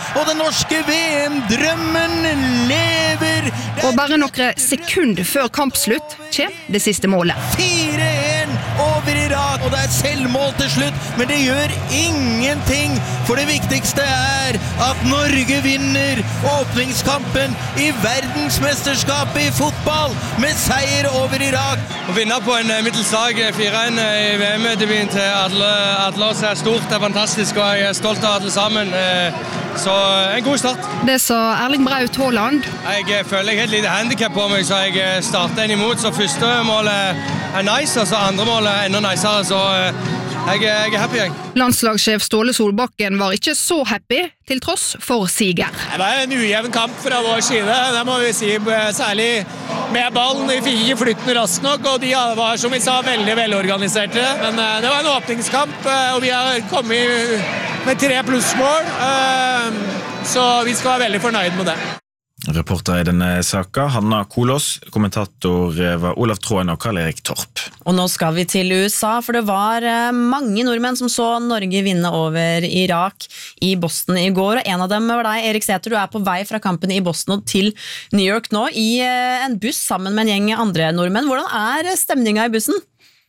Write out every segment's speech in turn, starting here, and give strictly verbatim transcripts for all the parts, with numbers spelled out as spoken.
og den norske V M-drømmen lever. Og bare noen sekunder før kampslutt kjem det siste målet. fire en over Irak, og det er selvmål til slutt, men det gjør ingenting, for det viktigste er at Norge vinner åpningskampen i verdensmesterskapet i fotball med seier over Irak. Å vinne på en middels lag fire en i V M-debuten til alle, alle oss er stort, det er fantastisk, og jeg er stolt av alle sammen. Så en god start. Det sa Erling Braut Haaland. Jeg føler jeg har et lite handicap på meg, så jeg starter en imot. Så første målet er nice, og så andre målet er enda nicere, så jeg, jeg er happy. Jeg. Landslagssjef Ståle Solbakken var ikke så happy, til tross for siger. Det var en ujevn kamp fra vår side, det må vi si, særlig med ballen. Vi fikk ikke flytten raskt nok, og de var, som vi sa, veldig velorganiserte. Men det var en åpningskamp, og vi har kommet med tre plussmål, så vi skal være veldig fornøyd med det. Reporter i denne saka, Hanna Kolås, kommentator var Olav Tråen og Karl-Erik Torp. Og nå skal vi til U S A, for det var mange nordmenn som så Norge vinne over Irak i Boston i går, og en av dem var deg, Erik Sæther. Du er på vei fra kampen i Boston til New York nå i en buss sammen med en gjeng andre nordmenn. Hvordan er stemningen i bussen?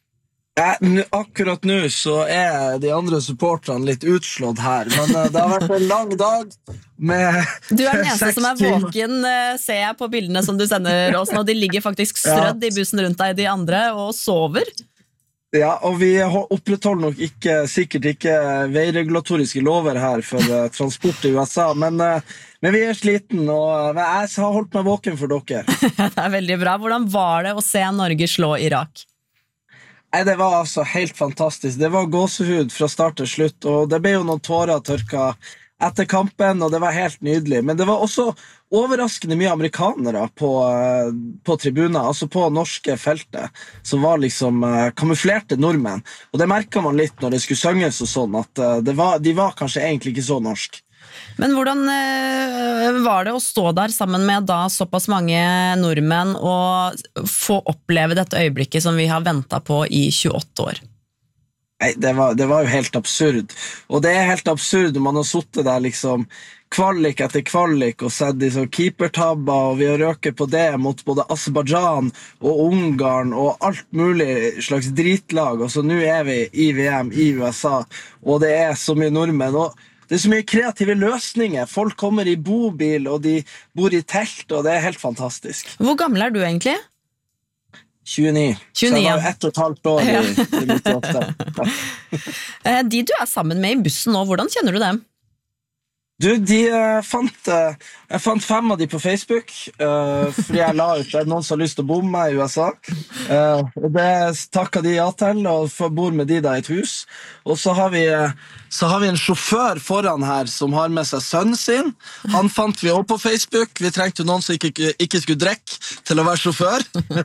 Akkurat nå så er de andre supporterne litt utslått her, men det har vært en lang dag med Du er den eneste som er våken, ser jeg på bildene som du sender oss nå. De ligger faktisk strødd i bussen rundt deg, de andre, og sover. Ja, og vi opprettholder nok ikke, sikkert ikke veiregulatoriske lover her for uh, transport i U S A, men, uh, men vi er sliten, og uh, jeg har holdt meg våken for dere. Det er veldig bra. Hvordan var det å se Norge slå Irak? Nei, det var altså helt fantastisk. Det var gåsehud fra start til slutt, og det ble jo noen tårer tørka etter kampen, og det var helt nydelig. Men det var også overraskende mye amerikanere på, på tribuner, altså på norske feltet, som var liksom uh, kamuflerte nordmenn. Og det merket man litt når det skulle synges og sånn, at uh, det var, de var kanskje egentlig ikke så norsk. Men hvordan eh, var det å stå der sammen med da såpass mange nordmenn og få oppleve dette øyeblikket som vi har ventet på i tjueåtte år? Nei, det var, det var jo helt absurd. Og det er helt absurd når man har suttet der liksom kvalik etter kvalik og sett de så keepertabber, og vi har røket på det mot både Aserbajdsjan og Ungarn og alt mulig slags dritlag, og så nå er vi i V M i U S A, og det er så mye nordmenn, og det er så mye kreative løsninger. Folk kommer i bobil, og de bor i telt, og det er helt fantastisk. Hvor gammel er du egentlig? tjueni. tjueni, så jeg var jo ett og et halvt år i, i nittiåtte. Ja. De du er sammen med i bussen nå, hvordan kjenner du dem? Du, de uh, fant, uh, jeg fant fem av de på Facebook, uh, fordi jeg la ut, det er noen som har lyst til å bo med meg i U S A. Uh, og det takket de ja til, og bor med de da i et hus. Og så har vi, uh, så har vi en sjåfør foran her som har med seg sønnen sin. Han fant vi også på Facebook. Vi trengte noen som ikke, ikke skulle drikke til å være sjåfør.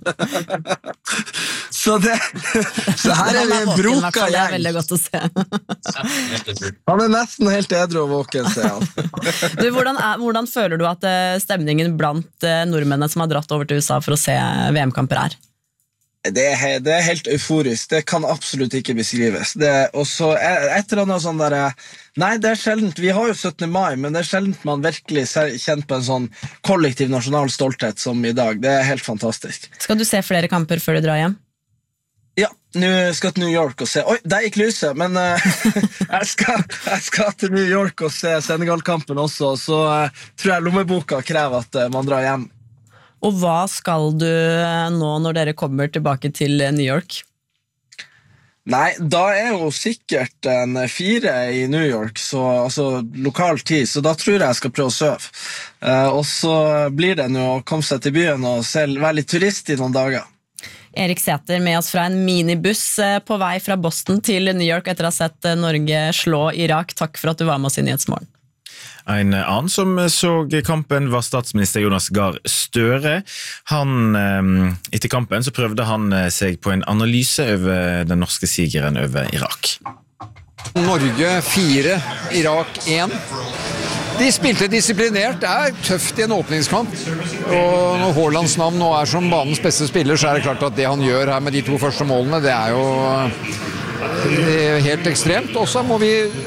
så, det, så her er vi en broka gjeng. Det er veldig godt å se. Han er nesten helt edru og våken, ser han. Du, hvordan, er, hvordan føler du at uh, stemningen blant uh, nordmennene som har dratt over til U S A for å se V M-kamper er? Det er, det er helt euforisk. Det kan absolutt ikke beskrives. Det, og så et eller annet sånn der, nei, det er sjeldent, vi har jo syttende mai, men det er sjeldent man virkelig kjenner på en sånn kollektiv nasjonal stolthet som i dag. Det er helt fantastisk. Skal du se flere kamper før du drar hjem? Ja, nå skal jeg til New York og se. Oi, der gikk lyset, men uh, jeg, skal, jeg skal til New York og se Senegal-kampen også, så uh, tror jeg lommeboka krever at uh, man drar hjem. Og hva skal du nå når dere kommer tilbake til New York? Nei, da er jo sikkert en fire i New York, så, altså lokal tid, så da tror jeg jeg skal prøve å søve. Uh, og så blir det nå å komme seg til byen og selv være litt turist i noen dager. Erik Sæther med oss fra en minibuss på vei fra Boston til New York etter å ha sett Norge slå Irak. Takk for at du var med oss i Nyhetsmorgen. En annen som så kampen var statsminister Jonas Gahr Støre. Han, etter kampen så prøvde han seg på en analyse over den norske sigeren over Irak. Norge fire, Irak én. De spilte disiplinert, det er tøft i en åpningskamp, og når Haalands navn nå er som banens beste spiller, så er det klart at det han gjør her med de to første målene, det er jo helt ekstremt. Og så må vi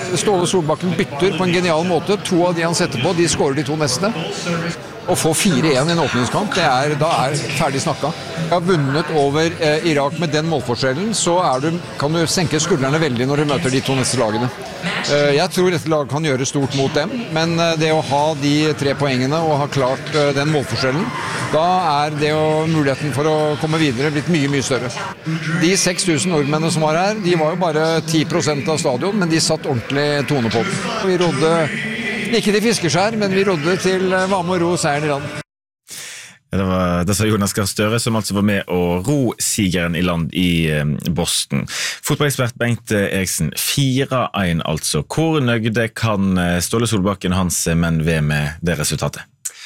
Ståle Solbakken bytter på en genial måte. To av de han setter på, de skårer de to neste. Å få fire en i en åpningskamp, det er, da er ferdig snakka. Jeg har vunnet over eh, Irak med den målforskjellen, så er du, kan du senke skuldrene veldig når du møter de to neste lagene. Eh, jeg tror dette laget kan gjøre stort mot dem, men eh, det å ha de tre poengene og ha klart eh, den målforskjellen, da er det jo muligheten for å komme videre blitt mye, mye større. De seks tusen nordmennene som var her, de var jo bare ti prosent av stadion, men de satt ordentlig tone på den. Vi rodde ikke til fiskeskjær, men vi rodde til Vame og ro seieren i land. Ja, det var det sa Jonas Gahr Støre, som altså var med å ro sigeren i land i Boston. Fotballekspert Bengt Eriksen, fire en altså. Hvor nøgde kan Ståle Solbakken og hans menn ved med det resultatet?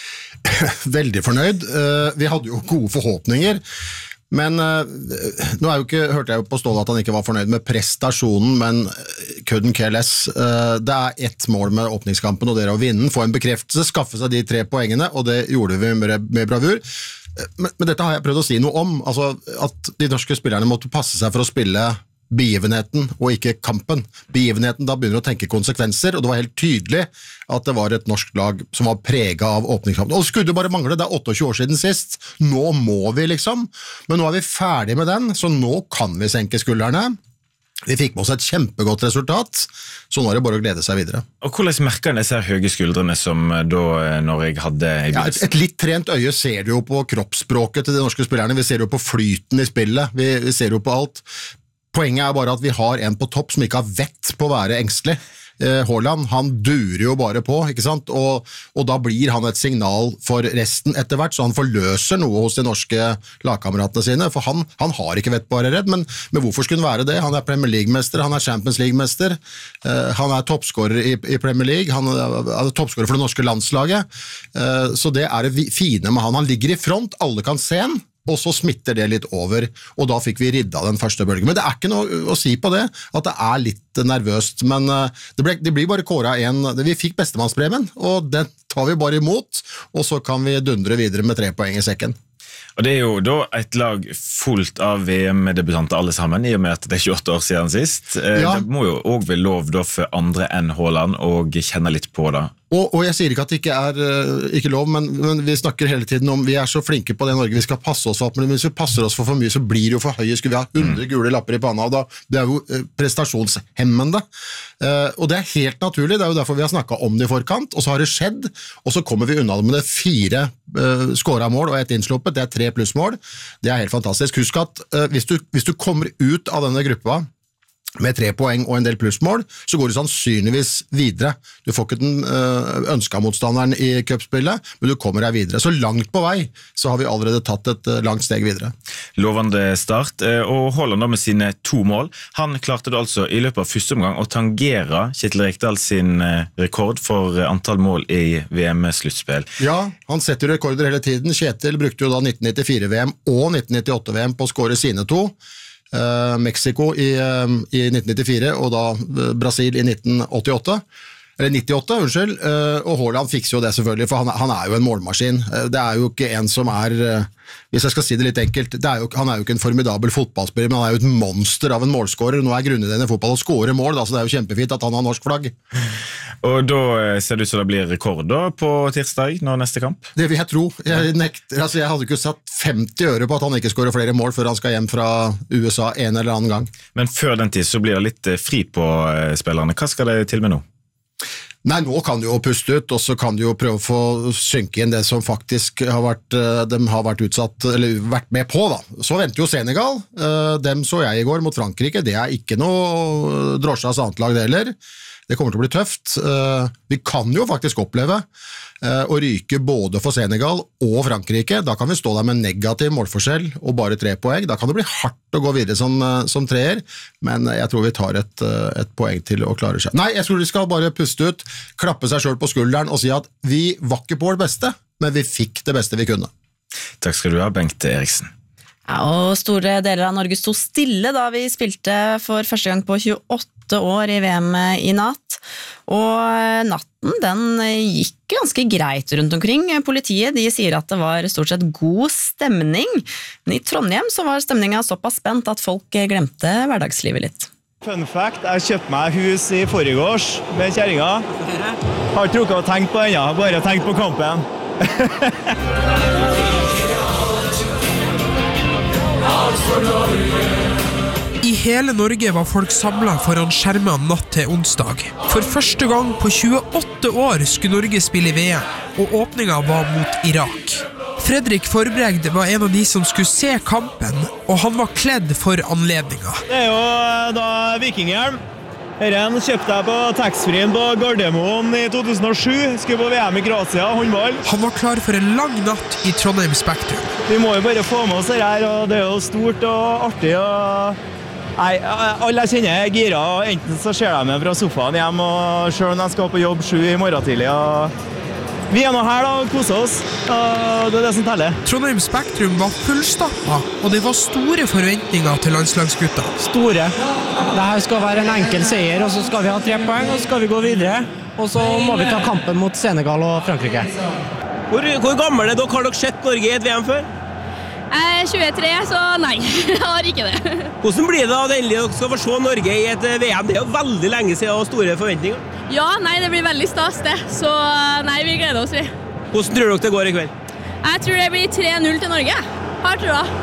Veldig fornøyd. Vi hadde jo gode forhåpninger. Men uh, nå er jo ikke, hørte jeg jo på Ståle at han ikke var fornøyd med prestasjonen, men couldn't care less. Uh, det er ett mål med åpningskampen, og det er å vinne, få en bekreftelse, skaffe seg de tre poengene, og det gjorde vi med, med bravur. Men, men dette har jeg prøvd å si noe om, altså at de norske spillerne måtte passe seg for å spille begivenheten og ikke kampen. Begivenheten, da begynner å tenke konsekvenser, og det var helt tydelig at det var et norsk lag som var preget av åpningskampen. Og det skulle jo bare mangle, det er tjueåtte år siden sist. Nå må vi liksom, men nå er vi ferdig med den, så nå kan vi senke skuldrene. Vi fikk med oss et kjempegodt resultat, så nå er det bare å glede seg videre. Og hvordan merker disse høye skuldrene som da Norge hadde i ja, et, et litt trent øye ser du jo på kroppsspråket til de norske spillerne, vi ser jo på flyten i spillet, vi, vi ser jo på alt. Poenget er bare at vi har en på topp som ikke har vett på å være engstelig. Eh, Haaland, han durer jo bare på, ikke sant? Og, og da blir han et signal for resten etter hvert, så han forløser noe hos de norske lagkameratene sine, for han, han har ikke vett på å være redd, men, men hvorfor skulle han være det? Han er Premier League-mester, han er Champions League-mester, eh, han er toppskårer i, i Premier League, han er, er toppskårer for det norske landslaget, eh, så det er det fine med han. Han ligger i front, alle kan se han, og så smitter det litt over, og da fikk vi ridda den første bølgen. Men det er ikke noe å si på det, at det er litt nervøst, men det, ble, det blir bare kåret en, vi fikk bestemannspremien, og den tar vi bare imot, og så kan vi dundre videre med tre poeng i sekken. Og det er jo da et lag fullt av V M-debutanter alle sammen, i og med at det er tjueåtte år siden sist. Ja. Det må jo også være lov da for andre enn Haaland å kjenne litt på det. Og, og jeg sier ikke at det ikke er uh, ikke lov, men, men vi snakker hele tiden om vi er så flinke på det i Norge, vi skal passe oss opp, men hvis vi passer oss for for mye, så blir det jo for høye. Skulle vi ha hundre gule lapper i panna, og da, det er jo uh, prestasjonshemmende. Uh, og det er helt naturlig, det er jo derfor vi har snakket om det i forkant, og så har det skjedd, og så kommer vi unna det med det fire uh, skåret mål og et innsluppet, det er tre plussmål. Det er helt fantastisk. Husk at uh, hvis, du, hvis du kommer ut av denne gruppa, med tre poeng og en del plussmål, så går du sannsynligvis videre. Du får ikke den ønska motstanderen i cupspillet, men du kommer deg videre. Så langt på vei, så har vi allerede tatt et langt steg videre. Lovende start, og Haaland da med sine to mål. Han klarte det altså i løpet av første omgang å tangere Kjetil Rekdal sin rekord for antall mål i V M-sluttspill. Ja, han setter rekorder hele tiden. Kjetil brukte jo da nitten nittifire V M og nitten nittiåtte V M på å skåre sine to. Uh, Mexico i, uh, i nitten nittifire og da uh, Brasil i nitten åttiåtte eller nittiåtte, unnskyld, uh, og Haaland fikser jo det selvfølgelig, for han, han er jo en målmaskin. Uh, det er jo ikke en som er, uh, hvis jeg skal si det litt enkelt, det er jo, han er jo ikke en formidabel fotballspiller, men han er jo et monster av en målskårer. Nå er grunnideen i fotball å skåre mål, da, så det er jo kjempefint at han har norsk flagg. Og da ser det ut som det blir rekord da på tirsdag, når neste kamp? Det vil jeg tro. Jeg, nekter, altså jeg hadde ikke satt femti øre på at han ikke skårer flere mål før han skal hjem fra U S A en eller annen gang. Men før den tid så blir det litt fri på spillerne. Hva skal det til med nå? Nei, nå kan du jo puste ut, og så kan du jo prøve å få synke inn det som faktisk har vært, de har vært utsatt, eller vært med på da. Så venter jo Senegal, dem så jeg i går mot Frankrike, det er ikke noe drosjas annet lag det heller. Det kommer til å bli tøft. Vi kan jo faktisk oppleve å ryke både for Senegal og Frankrike. Da kan vi stå der med negativ målforskjell og bare tre poeng. Da kan det bli hardt å gå videre som, som treer, men jeg tror vi tar et, et poeng til å klare seg. Nei, jeg tror de skal bare puste ut, klappe seg selv på skulderen og si at vi var ikke på vårt beste, men vi fikk det beste vi kunne. Takk skal du ha, Bengt Eriksen. Ja, og store deler av Norge stod stille da vi spilte for første gang på tjueåtte år i V M i natt, og natten den gikk ganske greit rundt omkring. Politiet de sier at det var stort sett god stemning, men i Trondheim så var stemningen såpass spent at folk glemte hverdagslivet litt. Fun fact, jeg kjøpte meg hus i forgårs med kjæringa. Har ikke rukket å tenke på ennå, bare tenkt på kampen. I hele Norge var folk samlet foran skjermene natt til onsdag. For første gang på tjueåtte år skulle Norge spille i V M, og åpningen var mot Irak. Fredrik Forbregd var en av de som skulle se kampen, og han var kledd for anledningen. Det er jo da vikinghjelm. Herren kjøpte jeg på taxfree-en på Gardermoen i to tusen og sju, skulle på V M i Kroatia, håndball. Han var klar for en lang natt i Trondheim Spektrum. Vi må jo bare få med oss det her, og det er jo stort og artig, og... Nei, alle jeg kjenner er gira, og enten så ser jeg meg fra sofaen hjem, og selv om jeg skal på jobb sju i morgen tidlig, og... Vi er nå her da, og koser oss, og det er det som teller. Trondheim Spektrum var fullstappet, og det var store forventninger til landslagsgutta. Store. Dette skal være en enkel seier, og så skal vi ha tre poeng, og så skal vi gå videre. Og så må vi ta kampen mot Senegal og Frankrike. Hvor, hvor gammel er dere? Har dere sett Norge i et V M før? Jeg er tjuetre, så nei, jeg har ikke det. Hvordan blir det da endelig dere skal få se Norge i et V M? Det er jo veldig lenge siden og store forventninger. Ja, nei, det blir veldig stas det, så nei, vi gleder oss vi. Hvordan tror dere det går i kveld? Jeg tror det blir tre null til Norge. Har tror jeg.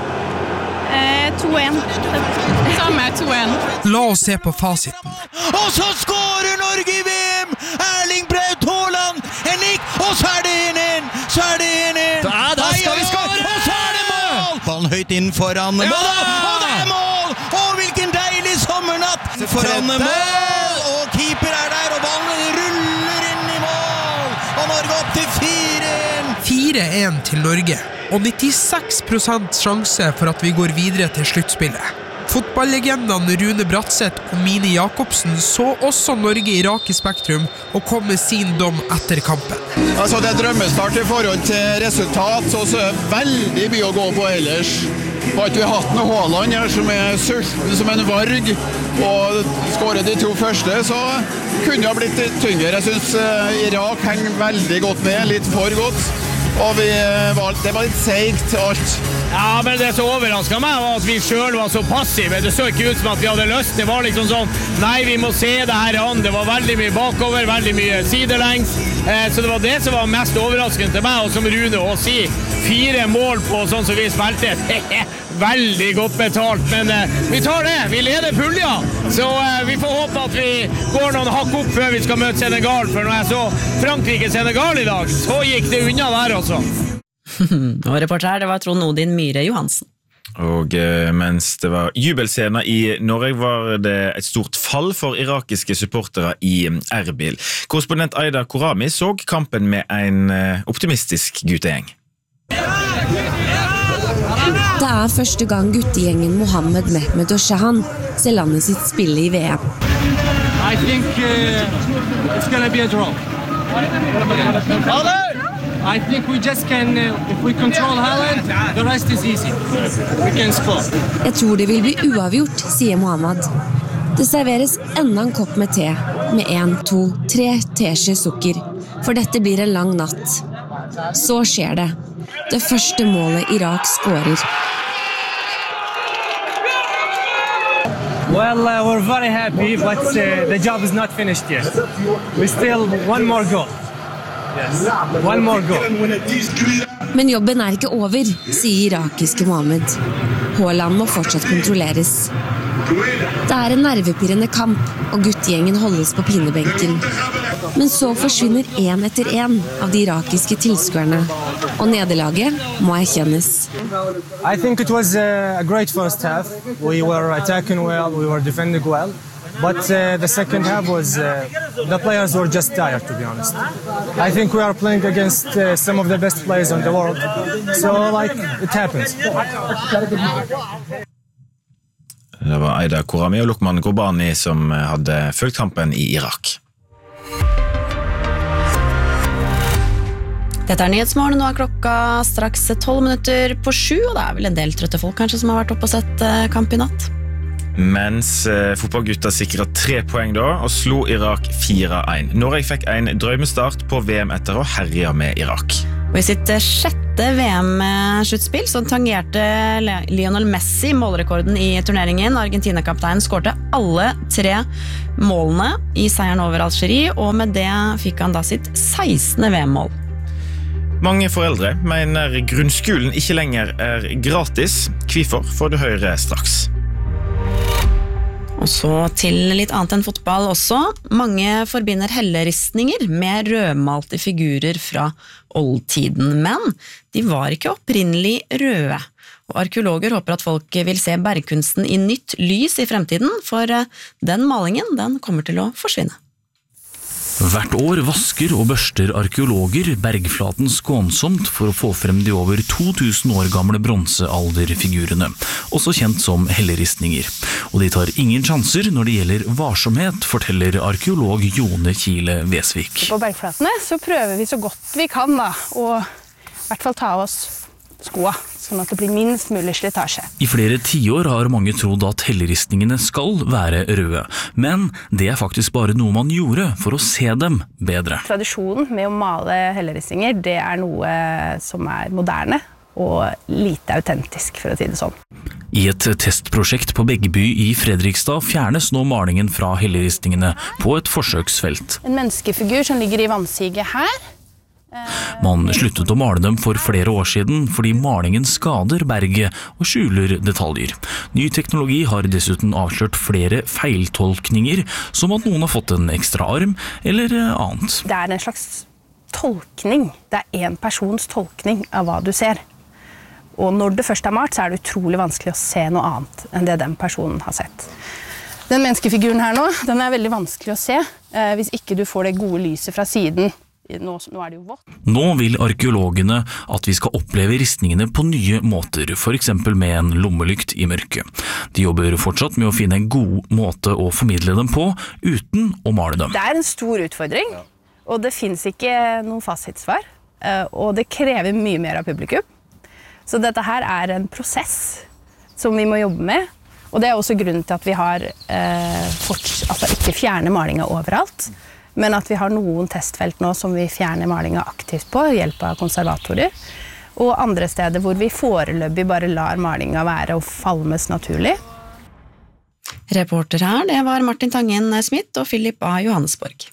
Eh, to en. Samme, to en. La oss se på fasiten. Og så skårer Norge i V M! Erling Braut Haaland! En nikk, og så er det en inn! Så er det en inn! Da, da skal vi skåre! Og så er det mål! Ballen høyt inn foran mål! Ja, og det er mål! Og hvilken deilig sommernatt! Foran mål! Og keeper er der, og ballen ruller inn i mål! Og Norge opp til fire en! fire en til Norge, og nittiseks prosent sjanse for at vi går videre til sluttspillet. Fotballlegendene Rune Bratseth og Mini Jakobsen så også Norge i Irak i Spektrum og kom med sin dom etter kampen. Altså det er drømmestart i forhold til resultat, så er det veldig mye å gå på ellers. Har ikke vi hatt noe Haaland her som er sulten som en varg og skårer de to første, så kunne det ha blitt tyngre. Jeg synes Irak henger veldig godt med, litt for godt. Og vi var, det var litt seigt alt. Ja, men det som overrasket meg var at vi selv var så passive. Det så ikke ut som at vi hadde lyst. Det var liksom sånn, nei, vi må se det her an. Det var veldig mye bakover, veldig mye sidelengs. Eh, så det var det som var mest overraskende til meg, og som Rune å si. Fire mål på sånn som vi spilte. Veldig godt betalt, men eh, vi tar det. Vi leder pulja. Så eh, vi får håpe at vi går noen hakk opp før vi skal møte Senegal. For når jeg så Frankrike-Senegal i dag, så gikk det unna der også. Og reporter her, det var Trond Odin Myhre Johansen. Og eh, mens det var jubelscener i Norge, var det et stort fall for irakiske supportere i Erbil. Korrespondent Aida Korami så kampen med en eh, optimistisk guttegjeng. Det er første gang guttegjengen Mohammed Mehmed og Shahan ser landet sitt spille i V M. I think uh, it's gonna be a draw. I think we just can, uh, if we control Haaland, the rest is easy. We can score. Jeg tror det vil bli uavgjort, sier Mohammed. Det serveres enda en kopp med te, med en, to, tre teskje sukker, for dette blir en lang natt. Så skjer det. Det første målet Irak skårer. Well, uh, we're very happy, but uh, the job is not finished yet. We still one more goal. Yes, one more goal. Men jobben er ikke over, sier irakiske Mohammed. Haaland må fortsatt kontrolleres. Det er en nervepirrende kamp, og guttegjengen holdes på pinebenken. Men så forsvinner en etter en av de irakiske tilskuerne, og nederlaget må erkjennes. I think it was a great first half. We were attacking well, we were defending well. But uh, the second half was, uh, the players were just tired, to be honest. I think we are playing against uh, some of the best players in the world. So, like, it happens. Det var Aida Korami og Lukman Grobani som hadde fulgt kampen i Irak. Dette er Nyhetsmorgen, nå er klokka straks tolv minutter på sju, og det er vel en del trøtte folk kanskje som har vært oppe og sett kamp i natt. Mens eh, fotballgutta sikret tre poeng da, og slo Irak fire en. Norge fikk en drømmestart på V M etter å herje med Irak. Og i sitt sjette sjette V M-sluttspill så tangerte Lionel Messi målrekorden i turneringen. Argentina-kapteinen skårte alle tre målene i seieren over Algerie, og med det fikk han da sitt sekstende V M-mål. Mange foreldre mener grunnskolen ikke lenger er gratis. Hvorfor får du høre straks. Og så til litt annet enn fotball også. Mange forbinder helleristninger med rødmalte figurer fra oldtiden, men de var ikke opprinnelig røde. Og arkeologer håper at folk vil se bergkunsten i nytt lys i fremtiden, for den malingen den kommer til å forsvinne. Hvert år vasker og børster arkeologer bergflaten skånsomt for å få frem de over to tusen år gamle bronsealderfigurene, også kjent som helleristninger. Og de tar ingen sjanser når det gjelder varsomhet, forteller arkeolog Jone Kile Vesvik. På bergflatene så prøver vi så godt vi kan da, og i hvert fall ta av oss skoa, sånn at det blir minst mulig slitasje. I flere tiår har mange trodd at helleristningene skal være røde, men det er faktisk bare noe man gjorde for å se dem bedre. Tradisjonen med å male helleristninger, det er noe som er moderne og lite autentisk, for å si det sånn. I et testprosjekt på Begby i Fredrikstad fjernes nå malingen fra helleristningene på et forsøksfelt. En menneskefigur som ligger i vannsiget her. Man sluttet å male dem for flere år siden fordi malingen skader berget og skjuler detaljer. Ny teknologi har dessuten avslørt flere feiltolkninger, som at noen har fått en ekstra arm eller annet. Det er en slags tolkning. Det er en persons tolkning av hva du ser. Og når det først er malt, så er det utrolig vanskelig å se noe annet enn det den personen har sett. Den menneskefiguren her nå, den er veldig vanskelig å se eh, hvis ikke du får det gode lyset fra siden. Nå, nå er det jo vått. Nå vil arkeologene at vi skal oppleve ristningene på nye måter, for eksempel med en lommelykt i mørket. De jobber fortsatt med å finne en god måte å formidle dem på, uten å male dem. Det er en stor utfordring, og det finnes ikke noen fasitsvar, og det krever mye mer av publikum. Så dette her er en prosess som vi må jobbe med, og det er også grunnen til at vi har eh, forts- altså ikke fjerne malinga overalt, men at vi har noen testfelt nå som vi fjerner malinga aktivt på, hjelp av konservatorer, og andre steder hvor vi foreløpig bare lar malinga være og falmes naturlig. Reporter her, det var Martin Tangen Smith og Philip A. Johannesborg.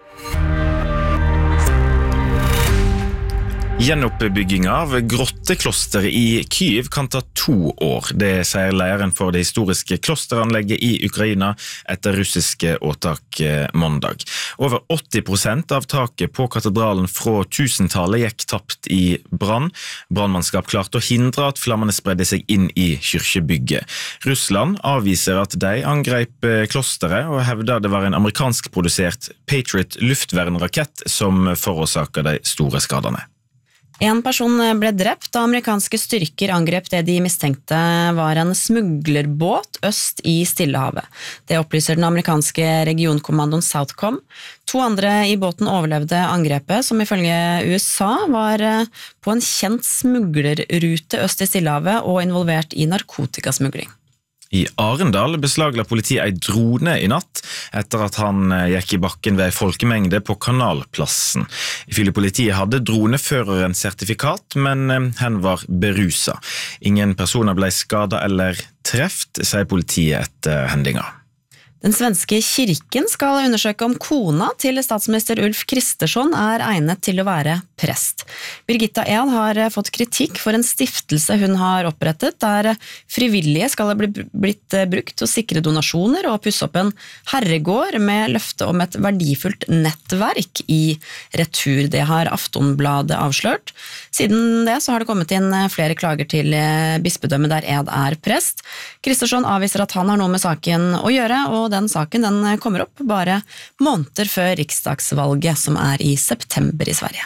Gjenoppbygging av grotteklosteret i Kyiv kan ta to år. Det sier lederen for det historiske klosteranlegget i Ukraina etter russiske åtak mandag. Over åtti prosent av taket på katedralen fra tusentallet gikk tapt i brann. Brannmannskap klarte å hindre at flammene spredde seg inn i kyrkjebygget. Russland avviser at de angrep klosteret og hevder det var en amerikansk produsert Patriot luftvernrakett som forårsaket de store skadene. En person ble drept da amerikanske styrker angrep det de mistenkte var en smuglerbåt øst i Stillehavet. Det opplyser den amerikanske regionkommandoen Southcom. To andre i båten overlevde angrepet, som ifølge U S A var på en kjent smuglerrute øst i Stillehavet og involvert i narkotikasmugling. I Arendal beslagla politiet ei drone i natt etter at han gikk i bakken ved ei folkemengde på Kanalplassen. Ifølge politiet hadde droneføreren sertifikat, men han var berusa. Ingen personer ble skadet eller treft, sier politiet etter hendinga. Den svenske kirken skal undersøke om kona til statsminister Ulf Kristersson er egnet til å være prest. Birgitta Ed har fått kritikk for en stiftelse hun har opprettet, der frivillige skal ha blitt brukt til å sikre donasjoner og pusse opp en herregård med løfte om et verdifullt nettverk i retur. Det har Aftonbladet avslørt. Siden det så har det kommet inn flere klager til bispedømmet der Ed er prest. Kristersson avviser at han har noe med saken å gjøre, og den saken den kommer opp bare måneder før riksdagsvalget, som er i september i Sverige.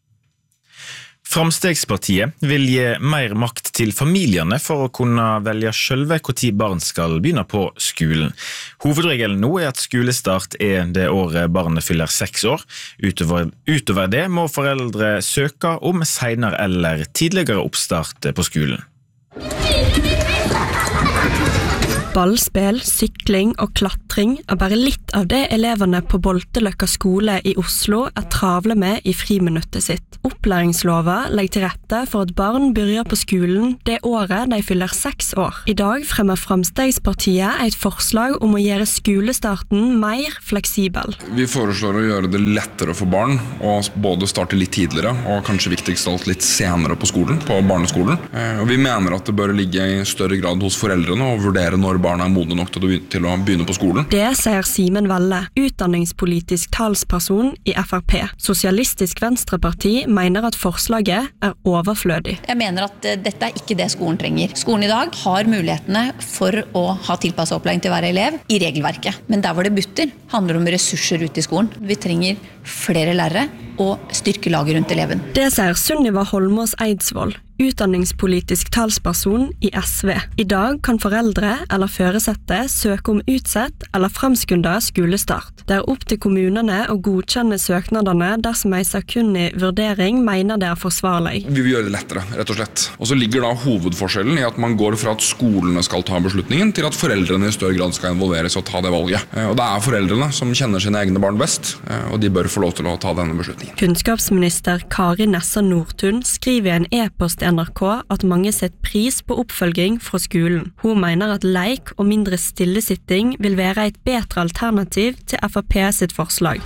Framstegspartiet vil gi mer makt til familiene for å kunne velge selve hvor tid barn skal begynne på skolen. Hovedregelen nå er at skolestart er det året barnet fyller seks år. Utover, utover det må foreldre søke om senere eller tidligere oppstart på skolen. Ballspill, sykling og klatring er bare litt av det elevene på Bolteløkka skole i Oslo er travle med i friminuttet sitt. Opplæringslova legger til rette for at barn begynner på skolen det året de fyller seks år. I dag fremmer Framstegspartiet et forslag om å gjøre skolestarten mer fleksibel. Vi foreslår å gjøre det lettere for barn å både starte litt tidligere og kanskje viktigst alt litt senere på skolen, på barneskolen. Og vi mener at det bør ligge i større grad hos foreldrene å vurdere når barna er modne nok til å begynne på skolen. Det sier Simen Velle, utdanningspolitisk talsperson i F R P. Sosialistisk Venstreparti mener at forslaget er overflødig. Jeg mener at dette er ikke det skolen trenger. Skolen i dag har mulighetene for å ha tilpasset opplæring til hver elev i regelverket. Men der hvor det butter, handler det om ressurser ute i skolen. Vi trenger flere lærere og styrke laget rundt eleven. Det sier Sunniva Holmås Eidsvoll, utdanningspolitisk talsperson i S V. I dag kan foreldre eller foresatte søke om utsett eller fremskyndet skolestart. Det er opp til kommunene å godkjenne søknadene dersom en sakkunnig vurdering mener det er forsvarlig. Vi vil gjøre det lettere, rett og slett. Og så ligger da hovedforskjellen i at man går fra at skolene skal ta beslutningen til at foreldrene i større grad skal involveres og ta det valget. Og det er foreldrene som kjenner sine egne barn best, og de bør få lov til å ta denne beslutningen. Kunnskapsminister Kari Nessa Nordtun skriver i en e-post til N R K at mange setter pris på oppfølging fra skolen. Hun mener at leik og mindre stillesitting vil være et bedre alternativ til F R P sitt forslag.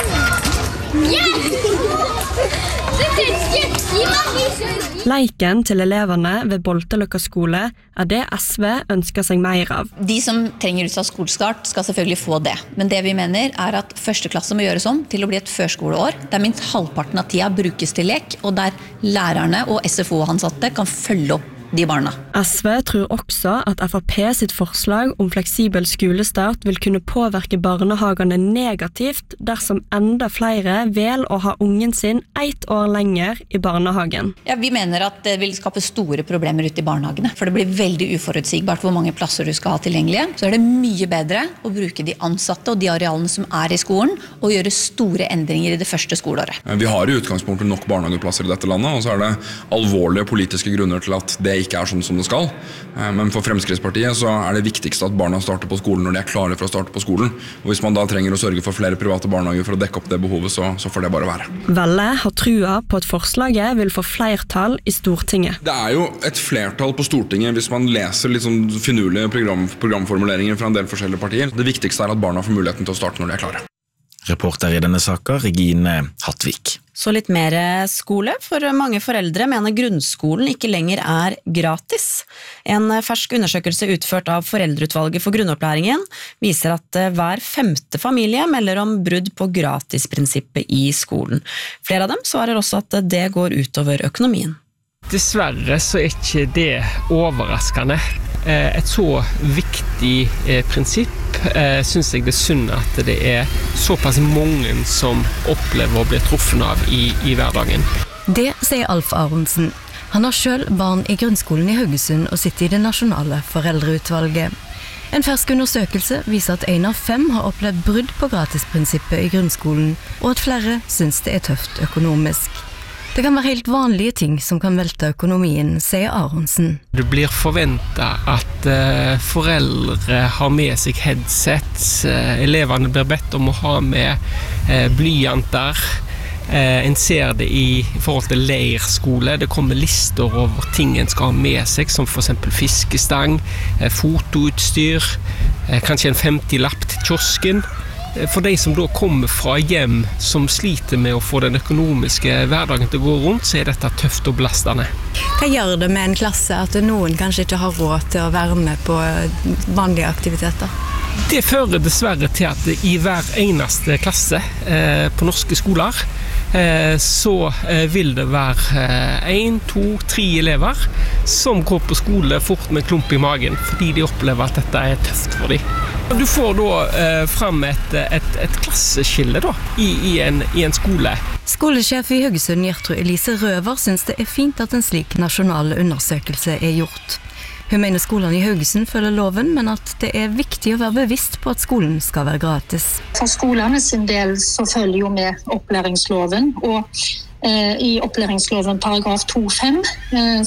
Leiken til elevene ved Bolteløkka skole er det S V ønsker seg mer av. De som trenger utsatt skolestart skal selvfølgelig få det. Men det vi mener er at første klasse må gjøres om til å bli et førskoleår, der minst halvparten av tida brukes til lek, og der lærerne og S F O-ansatte kan følge opp de barna. S V tror også at F R P sitt forslag om fleksibel skolestart vil kunne påvirke barnehagene negativt dersom enda flere vel å ha ungen sin ett år lenger i barnehagen. Ja, vi mener at det vil skape store problemer ute i barnehagene, for det blir veldig uforutsigbart hvor mange plasser du skal ha tilgjengelige. Så er det mye bedre å bruke de ansatte og de arealene som er i skolen, og gjøre store endringer i det første skoleåret. Vi har i utgangspunktet nok barnehageplasser i dette landet, og så er det alvorlige politiske grunner til at det ikke er sånn som det skal. Men for Fremskrittspartiet så er det viktigste at barna starter på skolen når de er klare for å starte på skolen. Og hvis man da trenger å sørge for flere private barnehager for å dekke opp det behovet, så, så får det bare være. Velle har trua på at forslaget vil få flertall i Stortinget. Det er jo et flertall på Stortinget hvis man leser litt sånn finurlige program, programformuleringer fra en del forskjellige partier. Det viktigste er at barna får muligheten til å starte når de er klare. Reporter i denne saken, Regine Hattvik. Så litt mer skole, for mange foreldre mener grunnskolen ikke lenger er gratis. En fersk undersøkelse utført av Foreldreutvalget for grunnopplæringen viser at hver femte familie melder om brudd på gratisprinsippet i skolen. Flere av dem svarer også at det går utover økonomien. Dessverre så er ikke det overraskende. Et så viktig prinsipp synes jeg det er synd at det er såpass mange som opplever å bli truffet av i, i hverdagen. Det sier Alf Aronsen. Han har selv barn i grunnskolen i Haugesund og sitter i det nasjonale foreldreutvalget. En fersk undersøkelse viser at en av fem har opplevd brudd på gratisprinsippet i grunnskolen, og at flere synes det er tøft økonomisk. Det kan være helt vanlige ting som kan velte økonomien, sier Aronsen. Det blir forventet at uh, foreldre har med seg headset, uh, elevene blir bedt om å ha med uh, blyanter. Uh, en ser det i forhold til leirskole, det kommer lister over ting en skal ha med seg, som for eksempel fiskestang, uh, fotoutstyr, uh, kanskje en femti-lapp til kiosken. For de som da kommer fra hjem som sliter med å få den økonomiske hverdagen til å gå rundt, så er dette tøft og belastende. Hva gjør det med en klasse at noen kanskje ikke har råd til å være med på vanlige aktiviteter? Det fører dessverre til at i hver eneste klasse eh, på norske skoler eh, så eh, vil det være en, to, tre elever som går på skole fort med klump i magen fordi de opplever at dette er tøft for dem. Du får da eh, frem et, et, et klasseskille da, i, i, en, i en skole. Skolesjef i Haugesund, Gjertrud Elise Røver, synes det er fint at en slik nasjonal undersøkelse er gjort. Hun mener skolene i Haugesund følger loven, men at det er viktig å være bevisst på at skolen skal være gratis. For skolene sin del så følger jo med opplæringsloven, og eh, i opplæringsloven paragraf to punkt fem eh, så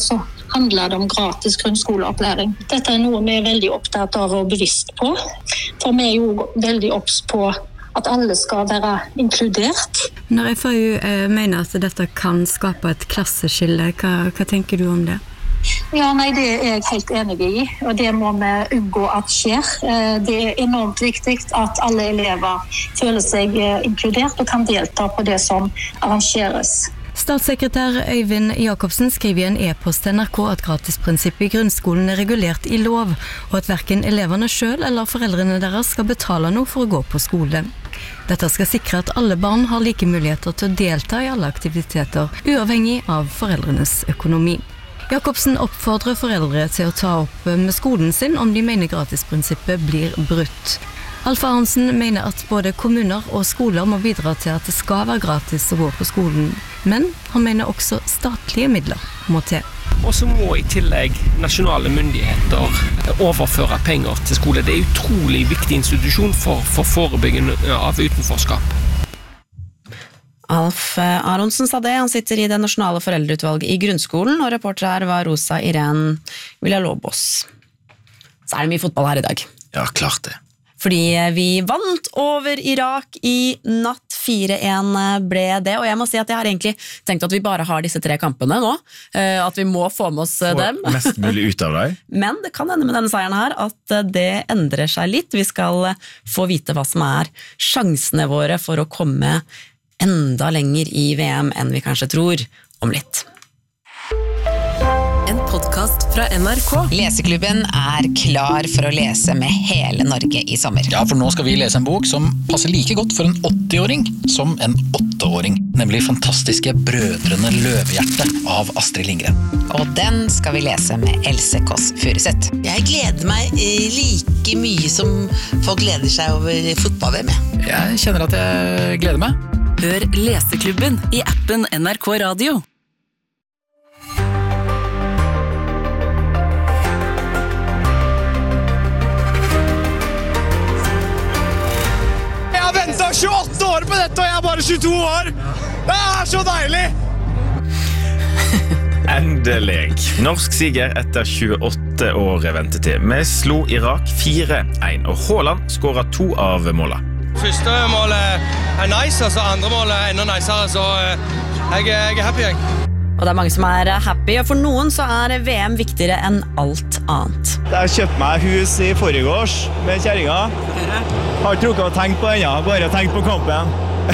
handler det om gratis grunnskoleopplæring. Dette er noe vi er veldig opptatt av og bevisst på, for vi er jo veldig obs på at alle skal være inkludert. Når F A U eh, mener at dette kan skape et klasseskille, hva, hva tenker du om det? Ja, nei, det er jeg helt enig i, og det må vi unngå at skjer. Det er enormt viktig at alle elever føler seg inkludert og kan delta på det som arrangeres. Statssekretær Øyvind Jakobsen skriver i en e-post til N R K at gratisprinsippet i grunnskolen er regulert i lov, og at hverken elevene selv eller foreldrene deres skal betale noe for å gå på skole. Dette skal sikre at alle barn har like muligheter til å delta i alle aktiviteter, uavhengig av foreldrenes økonomi. Jakobsen oppfordrer foreldre til å ta opp med skolen sin om de mener gratisprinsippet blir brutt. Alf Aronsen mener at både kommuner og skoler må bidra til at det skal være gratis å gå på skolen, men han mener også statlige midler må til. Og så må i tillegg nasjonale myndigheter overføre penger til skole. Det er en utrolig viktig institusjon for, for forebygging av utenforskap. Alf Aronsen sa det, han sitter i det nasjonale foreldreutvalget i grunnskolen, og reporter her var Rosa Irene Villalobos. Så er det mye fotball her i dag. Ja, klart det. Fordi vi vant over Irak i natt, fire en ble det, og jeg må si at jeg har egentlig tenkt at vi bare har disse tre kampene nå, at vi må få med oss Få dem. mest mulig ut av deg. Men det kan hende med denne seieren her at det endrer seg litt. Vi skal få vite hva som er sjansene våre for å komme enda lenger i V M enn vi kanskje tror om litt. En podcast fra N R K. Leseklubben er klar for å lese med hele Norge i sommer. Ja, for nå skal vi lese en bok som passer like godt for en åtti-åring som en åtteåring, nemlig fantastiske Brødrene Løvehjerte av Astrid Lindgren. Og den skal vi lese med Else Kåss Furuseth. Jeg gleder meg like mye som folk gleder seg over fotball-V M. Jeg kjenner at jeg gleder meg. Hør Leseklubben i appen N R K Radio. Jeg har ventet tjueåtte år på dette, og jeg er bare tjueto år. Det er så deilig! Endelig. Norsk siger etter tjueåtte år ventetid. Vi slo Irak fire en, og Haaland skåret to av målene. Første målet er nice, altså andre målet er enda nicere, så jeg, jeg er happy, jeg. Og det er mange som er happy, og for noen så er V M viktigere enn alt annet. Jeg kjøpte meg hus i forgårs med kjæringa. Har ikke rukket å tenke på ennå, bare tenkt på kampen.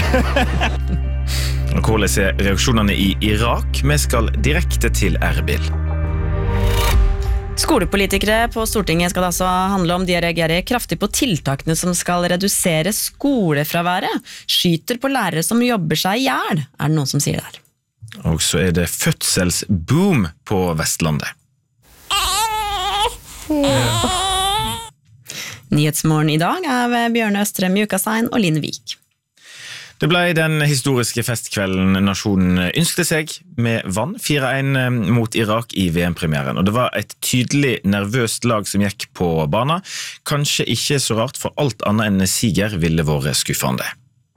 Og hvordan er reaksjonene i Irak? Vi skal direkte til Erbil. Skolepolitikere på Stortinget skal det altså handle om de reagerer kraftig på tiltakene som skal redusere skolefraværet. Skyter på lærere som jobber seg i hjel, er det noen som sier der. Og så er det fødselsboom på Vestlandet. Nyhetsmorgen i dag er ved Bjørne Østrem Jukastein og Linn Vik. Det ble den historiske festkvelden nasjonen ønskte seg, med vann fire en mot Irak i V M-premieren. Og det var et tydelig nervøst lag som gikk på bana. Kanskje ikke så rart, for alt annet enn siger ville vært skuffende.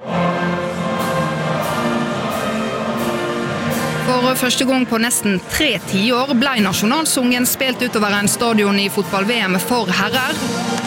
For første gang på nesten tre tiår ble nasjonalsungen spilt utover en stadion i fotball-V M for herrer.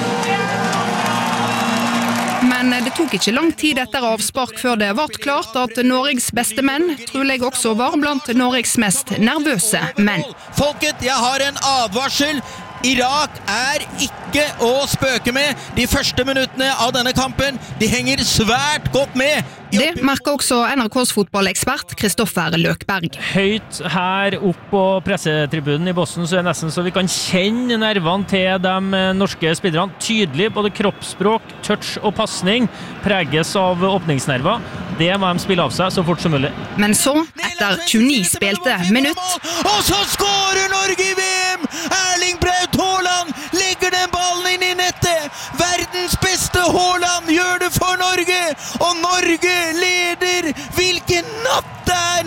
Men det tok ikke lang tid etter avspark før det ble klart at Norges beste menn trolig også var blant Norges mest nervøse menn. Folket, jeg har en advarsel. Irak er ikke å spøke med. De første minuttene av denne kampen, de henger svært godt med. Det merker også N R K's fotballekspert Kristoffer Løkberg. Høyt her opp på pressetribunen i Boston så er det nesten så vi kan kjenne nervene til de norske spillerne. Tydelig, både kroppsspråk, touch og passning preges av åpningsnerver. Det må de spille av seg så fort som mulig. Men så, etter tjueni spilte minutt, og så skårer Norge i V M! Erling Braut Haaland legger den ballen inn i nettet! Verdens beste Haaland gjør det for Norge! Og Norge leder! Hvilken natt det er!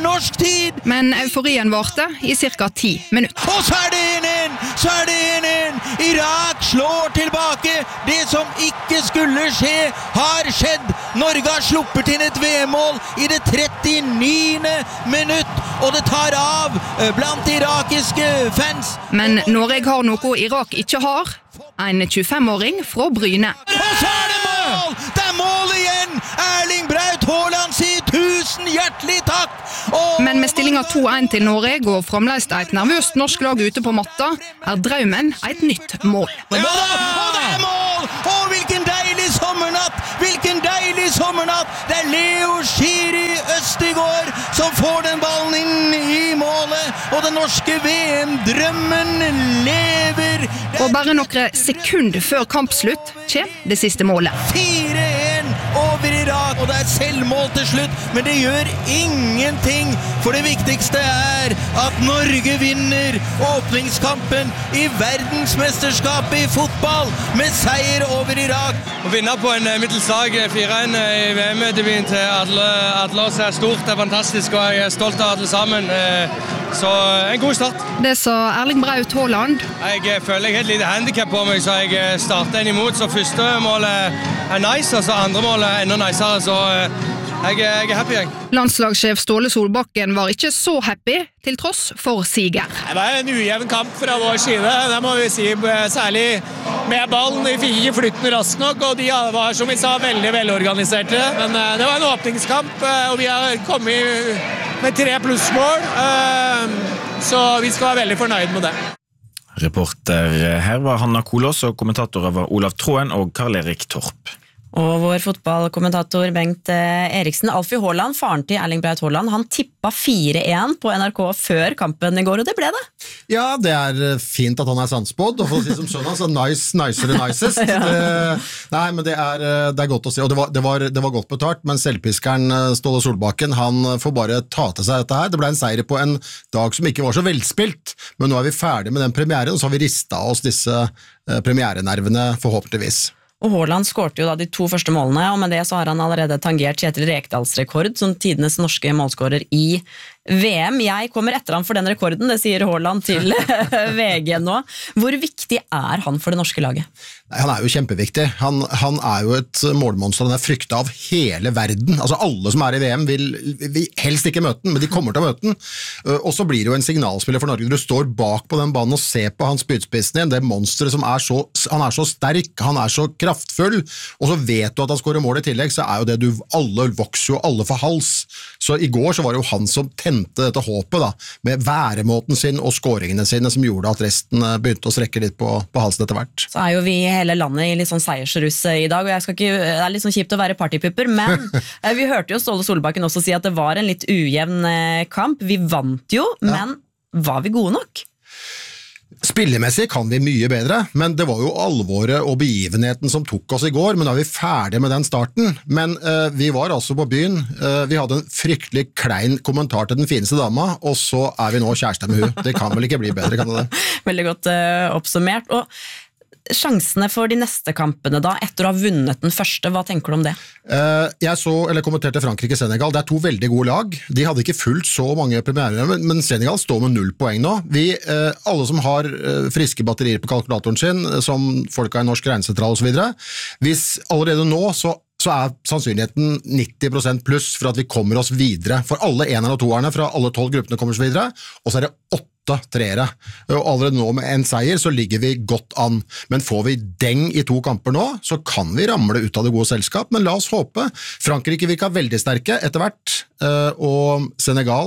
norsk tid! Men euforien varte i cirka ti minutter. Og så er det en en! Så er det en en! Irak slår tilbake! Det som ikke skulle skje, har skjedd! Norge har sluppet inn et V M-mål i det trettioniende minutt, og det tar av blant irakiske fans. Men Norge har noe Irak ikke har. En tjuefem-åring fra Bryne. Og så er det mål! Det er mål igjen! Erling Braut Haaland sier tusen hjertelig takk! Og Men med stillinga to en til Norge og fremdeles et nervøst norsk lag ute på matta, er drømmen et nytt mål. Ja da! Og det er mål! Å, hvilken deilig sommernatt! Hvilken deilig sommernatt! Det er Leo Schiri Østigård som får den ballen inn i målet, og den norske V M-drømmen lever! Og bare noen sekunder før kampslutt kjem det siste målet. fire en over Irak, og det er selvmål til slutt, men det gjør ingenting, for det viktigste er at Norge vinner åpningskampen i verdensmesterskapet i fotball med seier over Irak. Å vinne på en middels lag fire en i V M-debuten til alle, alle oss er stort, det er fantastisk, og jeg er stolt av alle sammen. Så en god start. Det sa Erling Braut Haaland. Jeg føler jeg har et lite handicap på meg, så jeg starter en imot. Så første målet er nice, og så andre målet er enda nicere, så jeg, jeg er happy. Jeg. Landslagssjef Ståle Solbakken var ikke så happy, til tross for siger. Det var en ujevn kamp fra vår side, det må vi si, særlig med ballen. Vi fikk ikke flytten raskt nok, og de var, som vi sa, veldig velorganiserte. Men det var en åpningskamp, og vi har kommet med tre plussmål, så vi skal være veldig fornøyd med det. Reporter her var Hanna Kolås, og kommentatorer var Olav Tråen og Karl-Erik Torp. Og vår fotballkommentator Bengt Eriksen, Alfie Haaland, faren til Erling Braut Haaland, han tippa fire en på N R K før kampen i går, og det ble det. Ja, det er fint at han er sannspådd, og for å si som sånn, altså, nice, nicer and nicest. ja. det, nei, men det er, det er godt å si, og det var, det var, det var godt betalt, men selvpiskeren Ståle Solbakken, han får bare ta til seg dette her. Det ble en seier på en dag som ikke var så velspilt, men nå er vi ferdig med den premieren, og så har vi ristet oss disse premierenervene forhåpentligvis. Og Haaland skårte jo da de to første målene, og med det så har han allerede tangert Kjetil Rekdals rekord som tidenes norske målskårer i V M. Jeg kommer etter han for den rekorden, det sier Haaland til V G nå. Hvor viktig er han for det norske laget? Nei, han er jo kjempeviktig. Han, han er jo et målmonster, han er fryktet av hele verden. Altså alle som er i V M vil, vil helst ikke møte den, men de kommer til å møte den. Og så blir det jo en signalspiller for Norge. Du står bak på den banen og ser på hans spydspissen igjen, det monsteret som er så, han er så sterk, han er så kraftfull, og så vet du at han skårer mål i tillegg, så er jo det du, alle vokser jo, alle får hals. Så i går så var det jo han som tente dette håpet da, med væremåten sin og skåringene sine som gjorde at resten begynte å strekke litt på, på halsen etter hvert. Så er jo vi hele landet i litt sånn seiersruss i dag, og jeg skal ikke, det er litt sånn kjipt å være partypupper, men vi hørte jo Ståle Solbakken også si at det var en litt ujevn kamp. Vi vant jo, ja. Men var vi gode nok? Spillemessig kan vi mye bedre, men det var jo alvoret og begivenheten som tok oss i går, men da er vi ferdige med den starten. Men uh, vi var altså på byen, uh, vi hadde en fryktelig klein kommentar til den fineste dama, og så er vi nå kjæreste med hun. Det kan vel ikke bli bedre, kan det det? Veldig godt uh, oppsummert, og sjansene for de neste kampene da, etter å ha vunnet den første, hva tenker du om det? Uh, jeg så, eller kommenterte Frankrike-Senegal, det er to veldig gode lag, de hadde ikke fulgt så mange premierer, men, men Senegal står med null poeng nå. Vi, uh, alle som har uh, friske batterier på kalkulatoren sin, som folk har i norsk regnsentral og så videre, hvis allerede nå så så er sannsynligheten nitti prosent pluss for at vi kommer oss videre. For alle enerne og toerne fra alle tolv gruppene kommer oss videre, og så er det åtte treere. Og allerede nå med en seier så ligger vi godt an. Men får vi deng i to kamper nå, så kan vi ramle ut av det gode selskap, men la oss håpe. Frankrike virker veldig sterke etter hvert, og Senegal.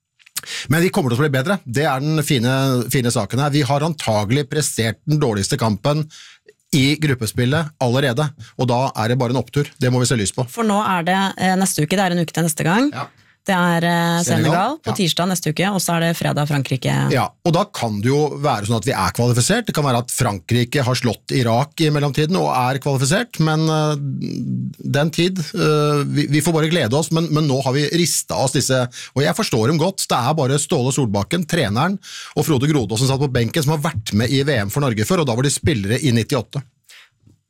Men vi kommer til å bli bedre. Det er den fine, fine saken her. Vi har antagelig prestert den dårligste kampen i gruppespillet allerede, og da er det bare en opptur. Det må vi se lys på. For nå er det neste uke, det er en uke til neste gang. Ja. Det er Senegal, Senegal på ja. tirsdag neste uke, og så er det fredag Frankrike. Ja, og da kan det jo være sånn at vi er kvalifisert. Det kan være at Frankrike har slått Irak i mellomtiden og er kvalifisert, men uh, den tid, uh, vi, vi får bare glede oss, men, men nå har vi ristet oss disse, og jeg forstår dem godt. Det er bare Ståle Solbakken, treneren, og Frode Grodås som satt på benken, som har vært med i V M for Norge før, og da var de spillere i nittiåtte.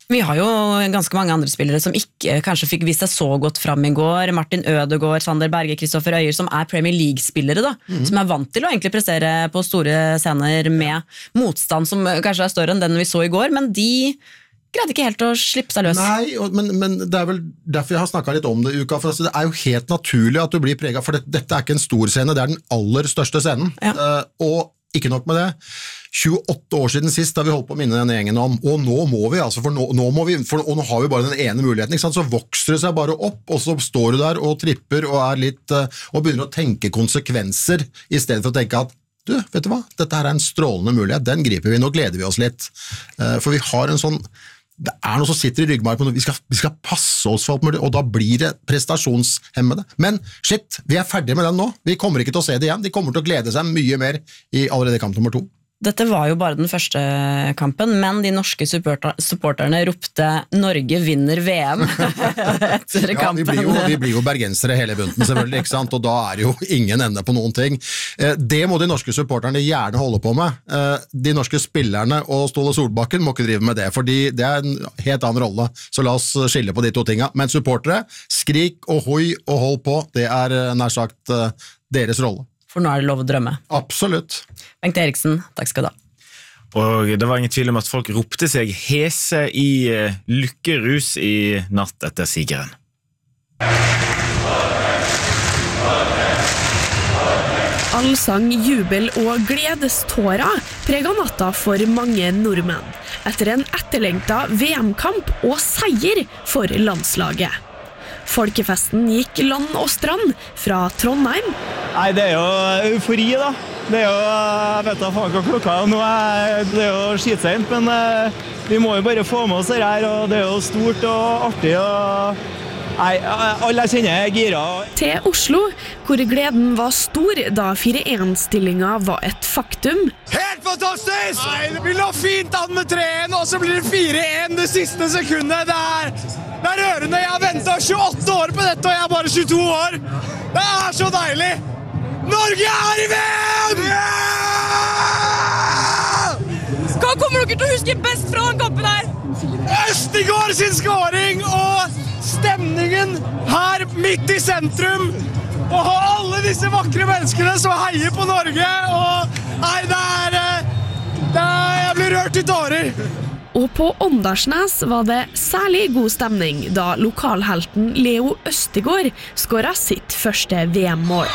Vi har jo ganske mange andre spillere som ikke kanskje fikk vist seg så godt fram i går. Martin Ødegaard, Sander Berge, Kristoffer Øyer, som er Premier League-spillere da, mm. som er vant til å egentlig prestere på store scener med motstand som kanskje er større enn den vi så i går, men de greide ikke helt å slippe seg løs. Nei, men, men det er vel derfor jeg har snakket litt om det i uka, for det er jo helt naturlig at du blir preget, for det, dette er ikke en stor scene, det er den aller største scenen. Ja. Uh, og ikke nok med det, tjueåtte år siden sist da vi holdt på å minne denne gjengen om, og nå må vi, altså, for nå, nå må vi, for, og nå har vi bare den ene muligheten, ikke sant? Så vokser det seg bare opp, og så står du der og tripper og er litt, uh, og begynner å tenke konsekvenser, i stedet for å tenke at, du, vet du hva, dette her er en strålende mulighet, den griper vi, nå gleder vi oss litt. Uh, for vi har en sånn, det er noe som sitter i ryggmargen, vi skal, vi skal passe oss for alt mulig, og da blir det prestasjonshemmede. Men shit, vi er ferdige med den nå, vi kommer ikke til å se det igjen, de kommer til å glede seg mye mer i allerede kamp nummer to. Dette var jo bare den første kampen, men de norske supporter, supporterne ropte Norge vinner V M etter kampen. Ja, vi blir, jo, vi blir jo bergensere hele bunten selvfølgelig, ikke sant? Og da er det jo ingen ende på noen ting. Det må de norske supporterne gjerne holde på med. De norske spillerne og Ståle Solbakken må ikke drive med det, fordi det er en helt annen rolle, så la oss skille på de to tingene. Men supportere, skrik og hoi og hold på, det er nær sagt deres rolle. For nå er det lov å drømme. Absolutt. Bengt Eriksen, takk skal du ha. Og det var ingen tvil om at folk ropte seg hese i uh, lykkerus i natt etter sigeren. Allsang, jubel og gledestårer preget natta for mange nordmenn, etter en etterlengtet V M-kamp og seier for landslaget. Folkefesten gikk land og strand fra Trondheim. Nei, det er jo eufori da. Det er jo, jeg vet da faen hva klokka er, nå er det er jo skitsent, men uh, vi må jo bare få med oss det her, og det er jo stort og artig, og nei, alle jeg kjenner er gira. Til Oslo, hvor gleden var stor da fire en-stillingen var et faktum. Helt fantastisk! Nei, vi la fint an med tre en, og så blir det fire en det siste sekundet. Det er, det er rørende. Jeg har ventet tjueåtte år på dette, og jeg er bare tjueto år. Det er så deilig! Norge er i V M! Hva kommer dere til å huske best fra den kampen her? Østigård sin skåring og stemningen her midt i sentrum. Og alle disse vakre menneskene som heier på Norge. Og nei, det er, det er jeg blir rørt i tårer. Og på Åndalsnes var det særlig god stemning da lokalhelten Leo Østigård skåret sitt første V M-mål.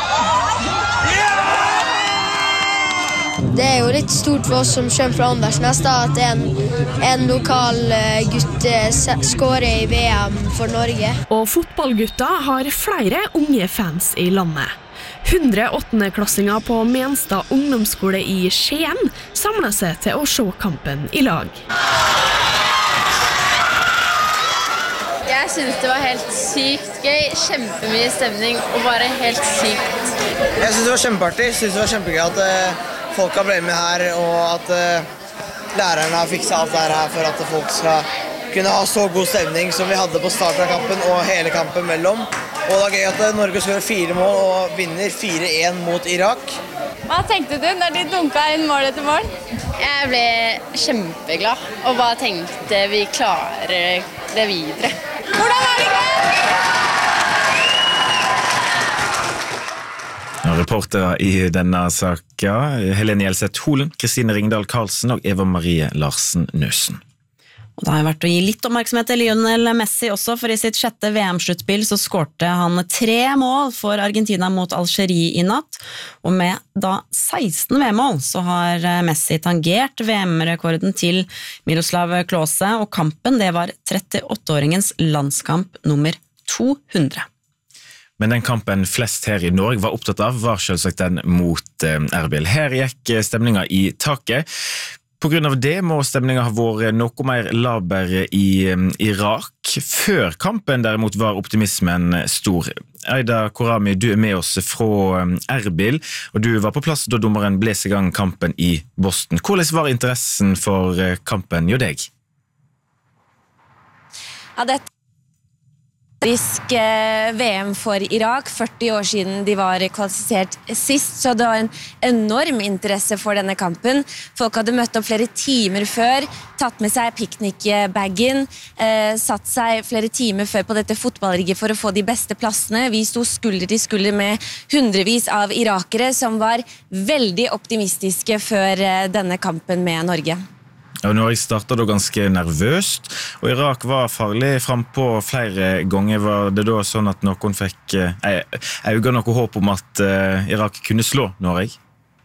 Det er jo litt stort for oss som kommer fra Åndalsnes da, at en, en lokal gutt skårer i V M for Norge. Og fotballgutta har flere unge fans i landet. hundre åttendeklassinger på Menstad ungdomsskole i Skien samlet seg til å se kampen i lag. Jeg synes det var helt sykt gøy, kjempemye stemning og bare helt sykt. Jeg synes det var kjempeartig, jeg synes det var kjempegøy at uh, folk har ble med her, og at uh, lærerne har fikset alt det her for at folk skal kunne ha så god stemning som vi hadde på starten av kampen og hele kampen mellom. Og det er gøy at uh, Norge skårer fire mål og vinner fire en mot Irak. Hva tenkte du når de dunket inn mål etter mål? Jeg ble kjempeglad og bare tenkte vi klarer det videre. Hvordan er det ikke? Reportere i denne saken, Helene Gjelseth Holen, Kristine Ringdal Karlsen og Eva Marie Larsen Nøsen. Og det har vært å gi litt oppmerksomhet til Lionel Messi også, for i sitt sjette V M-sluttspill så skårte han tre mål for Argentina mot Algerie i natt, og med da seksten V M-mål så har Messi tangert V M-rekorden til Miroslav Klose, og kampen det var trettiåtteåringens landskamp nummer to hundre. Men den kampen flest her i Norge var opptatt av var selvsagt den mot Erbil. Her gikk stemningen i taket. På grunn av det må stemningen ha vært noe mer laber i Irak. Før kampen derimot var optimismen stor. Aida Korami, du er med oss fra Erbil, og du var på plass da dommeren bles i gang kampen i Boston. Hvordan var interessen for kampen jo deg? Ja, dette historisk eh, V M for Irak, førti år siden de var kvalifisert sist, så det var en enorm interesse for denne kampen. Folk hadde møtt opp flere timer før, tatt med seg piknikbagen, eh, satt seg flere timer før på dette fotballrigget for å få de beste plassene. Vi sto skulder til skulder med hundrevis av irakere som var veldig optimistiske før eh, denne kampen med Norge. Ja, Norge startet da ganske nervøst, og Irak var farlig frempå flere ganger. Var det da sånn at noen fikk eh, øyne noe håp om at eh, Irak kunne slå Norge?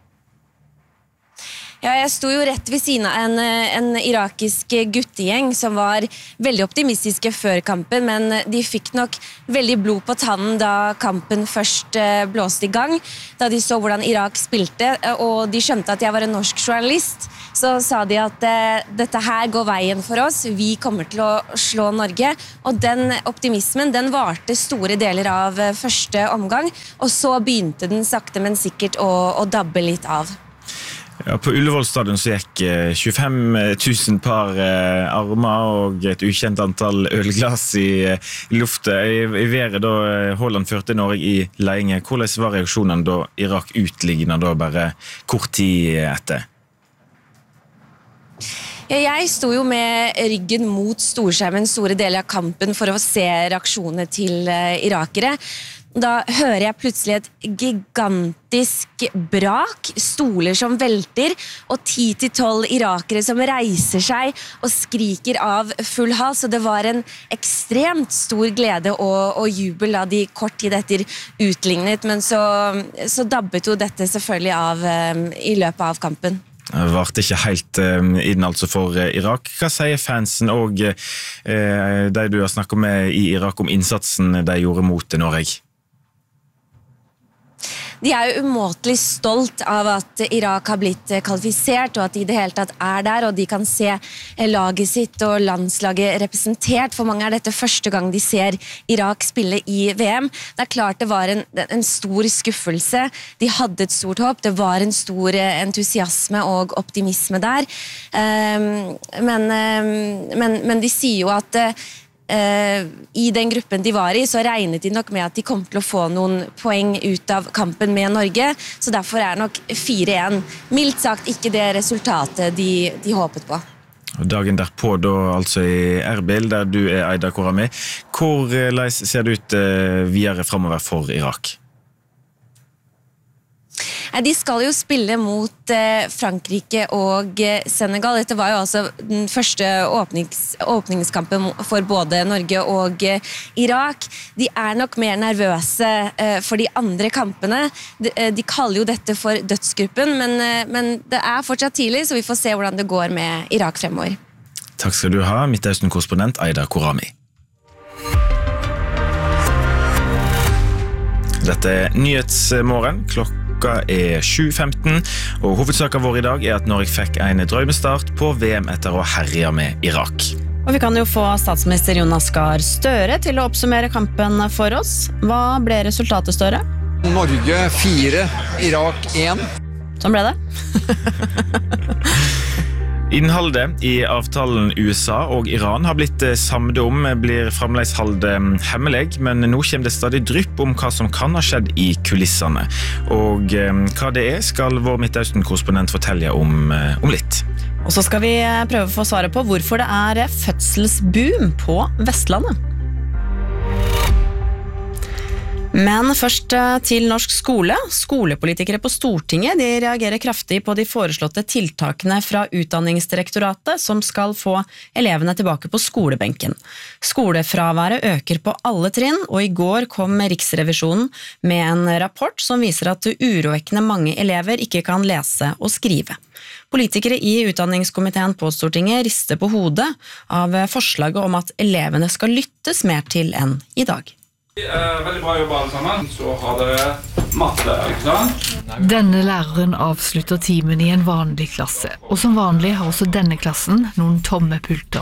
Ja, jeg sto jo rett ved siden av en, en irakisk guttegjeng som var veldig optimistiske før kampen, men de fikk nok veldig blod på tannen da kampen først blåste i gang. Da de så hvordan Irak spilte, og de skjønte at jeg var en norsk journalist, så sa de at dette her går veien for oss, vi kommer til å slå Norge. Og den optimismen, den varte store deler av første omgang, og så begynte den sakte, men sikkert å, å dabbe litt av. Ja, på Ullevål stadion så gikk tjuefem tusen par eh, armer og et ukjent antall ølglass i, i luftet. I, i været da Haaland førte Norge i leie. Hvordan var reaksjonen da Irak utliggende da bare kort tid etter? Ja, jeg sto jo med ryggen mot storskjermen store deler av kampen for å se reaksjonene til uh, irakere. Da hører jeg plutselig et gigantisk brak, stoler som velter, og ti til tolv irakere som reiser seg og skriker av full hals. Så det var en ekstremt stor glede og, og jubel da de kort tid etter utlignet, men så, så dabbet jo dette selvfølgelig av um, i løpet av kampen. Det varte ikke helt um, inn altså for uh, Irak. Hva sier fansen og uh, de du har snakket med i Irak om innsatsen de gjorde mot Norge? De er jo umåtelig stolt av at Irak har blitt kvalifisert, og at de i det hele tatt er der, og de kan se laget sitt og landslaget representert. For mange er dette første gang de ser Irak spille i V M. Det er klart det var en, en stor skuffelse. De hadde et stort håp, det var en stor entusiasme og optimisme der. Um, men, um, men, men de sier jo at Uh, i den gruppen de var i, så regnet de nok med at de kom til å få noen poeng ut av kampen med Norge, så derfor er nok fire én mildt sagt ikke det resultatet de, de håpet på. Dagen derpå da altså i Erbil, der du er Aida Korami. Hvor uh, ser det ut uh, videre fremover for Irak? De skal jo spille mot Frankrike og Senegal. Dette var jo altså den første åpnings, åpningskampen for både Norge og Irak. De er nok mer nervøse for de andre kampene. De, de kaller jo dette for dødsgruppen, men, men det er fortsatt tidlig, så vi får se hvordan det går med Irak fremover. Takk skal du ha, Midtøsten-korrespondent Aida Korami. Dette er Nyhetsmorgen, klokka Klokka er sju femten, og hovedsaken vår i dag er at Norge fikk en drømmestart på V M etter å herje med Irak. Og vi kan jo få statsminister Jonas Gahr Støre til å oppsummere kampen for oss. Hva ble resultatet, Støre? Norge fire, Irak én. Sånn ble det. Innholdet i avtalen U S A og Iran har blitt samlet om, blir fremdeles holdt hemmelig, men nå kommer det stadig drypp om hva som kan ha skjedd i kulissene. Og hva det er, skal vår Midtøsten-korrespondent fortelle om, om litt. Og så skal vi prøve å få svaret på hvorfor det er fødselsboom på Vestlandet. Men først til norsk skole. Skolepolitikere på Stortinget de reagerer kraftig på de foreslåtte tiltakene fra Utdanningsdirektoratet som skal få elevene tilbake på skolebenken. Skolefraværet øker på alle trinn, og i går kom Riksrevisjonen med en rapport som viser at urovekkende mange elever ikke kan lese og skrive. Politikere i utdanningskomiteen på Stortinget rister på hodet av forslaget om at elevene skal lyttes mer til enn i dag. Veldig bra jobb alle sammen. Så har dere matte, ikke sant? Denne læreren avslutter timen i en vanlig klasse, og som vanlig har også denne klassen noen tomme pulter.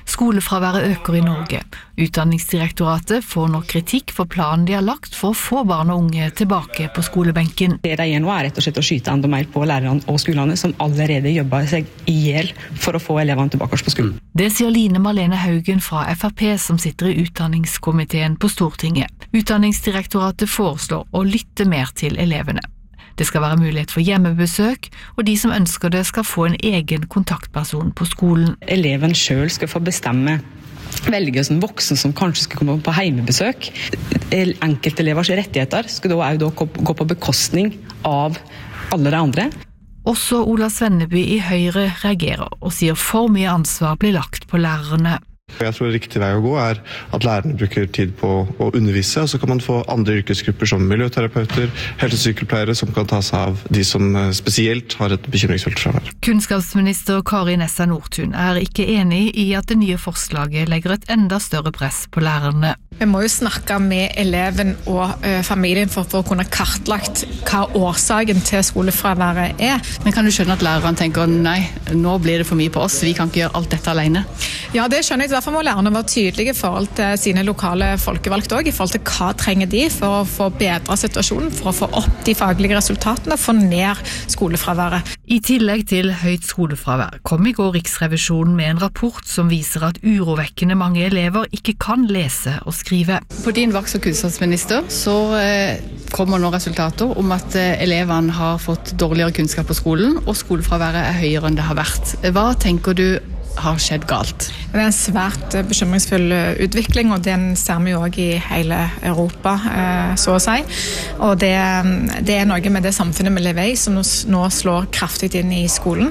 Skolefraværet øker i Norge. Utdanningsdirektoratet får nå kritikk for planen de har lagt for å få barn og unge tilbake på skolebenken. Det de gjør nå er rett og slett å skyte enda mer på lærerne og skolene, som allerede jobber seg i hjel for å få elevene tilbake på skolen. Det sier Line Marlene Haugen fra F R P som sitter i utdanningskomiteen på Stortinget. Utdanningsdirektoratet foreslår å lytte mer til elevene. Det skal være mulighet for hjemmebesøk, og de som ønsker det skal få en egen kontaktperson på skolen. Eleven selv skal få bestemme, velge som voksen som kanskje skal komme på hjemmebesøk. Enkeltelevers rettigheter skal da også gå på bekostning av alle de andre. Også Ola Svenneby i Høyre reagerer og sier for mye ansvar blir lagt på lærerne. Jeg tror riktig vei å gå er at lærerne bruker tid på å undervise, og så kan man få andre yrkesgrupper som miljøterapeuter, helsesykepleiere som kan ta seg av de som spesielt har et bekymringsfullt fravær. Kunnskapsminister Kari Nessa Nordtun er ikke enig i at det nye forslaget legger et enda større press på lærerne. Vi må jo snakke med eleven og ø, familien for, for å kunne kartlagt hva årsaken til skolefraværet er. Men kan du skjønne at lærerne tenker nei, nå blir det for mye på oss, vi kan ikke gjøre alt dette alene? Ja, det skjønner jeg. Derfor må lærerne være tydelige i forhold til sine lokale folkevalgte også, i forhold til hva trenger de for å få bedre situasjonen, for å få opp de faglige resultatene og få ned skolefraværet. I tillegg til høyt skolefravær kom i går Riksrevisjonen med en rapport som viser at urovekkende mange elever ikke kan lese og skrive. På din vakt som kunnskapsminister så eh, kommer nå resultater om at eh, elevene har fått dårligere kunnskap på skolen, og skolefraværet er høyere enn det har vært. Hva tenker du har skjedd galt? Det er en svært bekymringsfull utvikling, og den ser vi jo også i hele Europa, så å si. Og det, det er noe med det samfunnet vi lever i, som nå slår kraftig inn i skolen.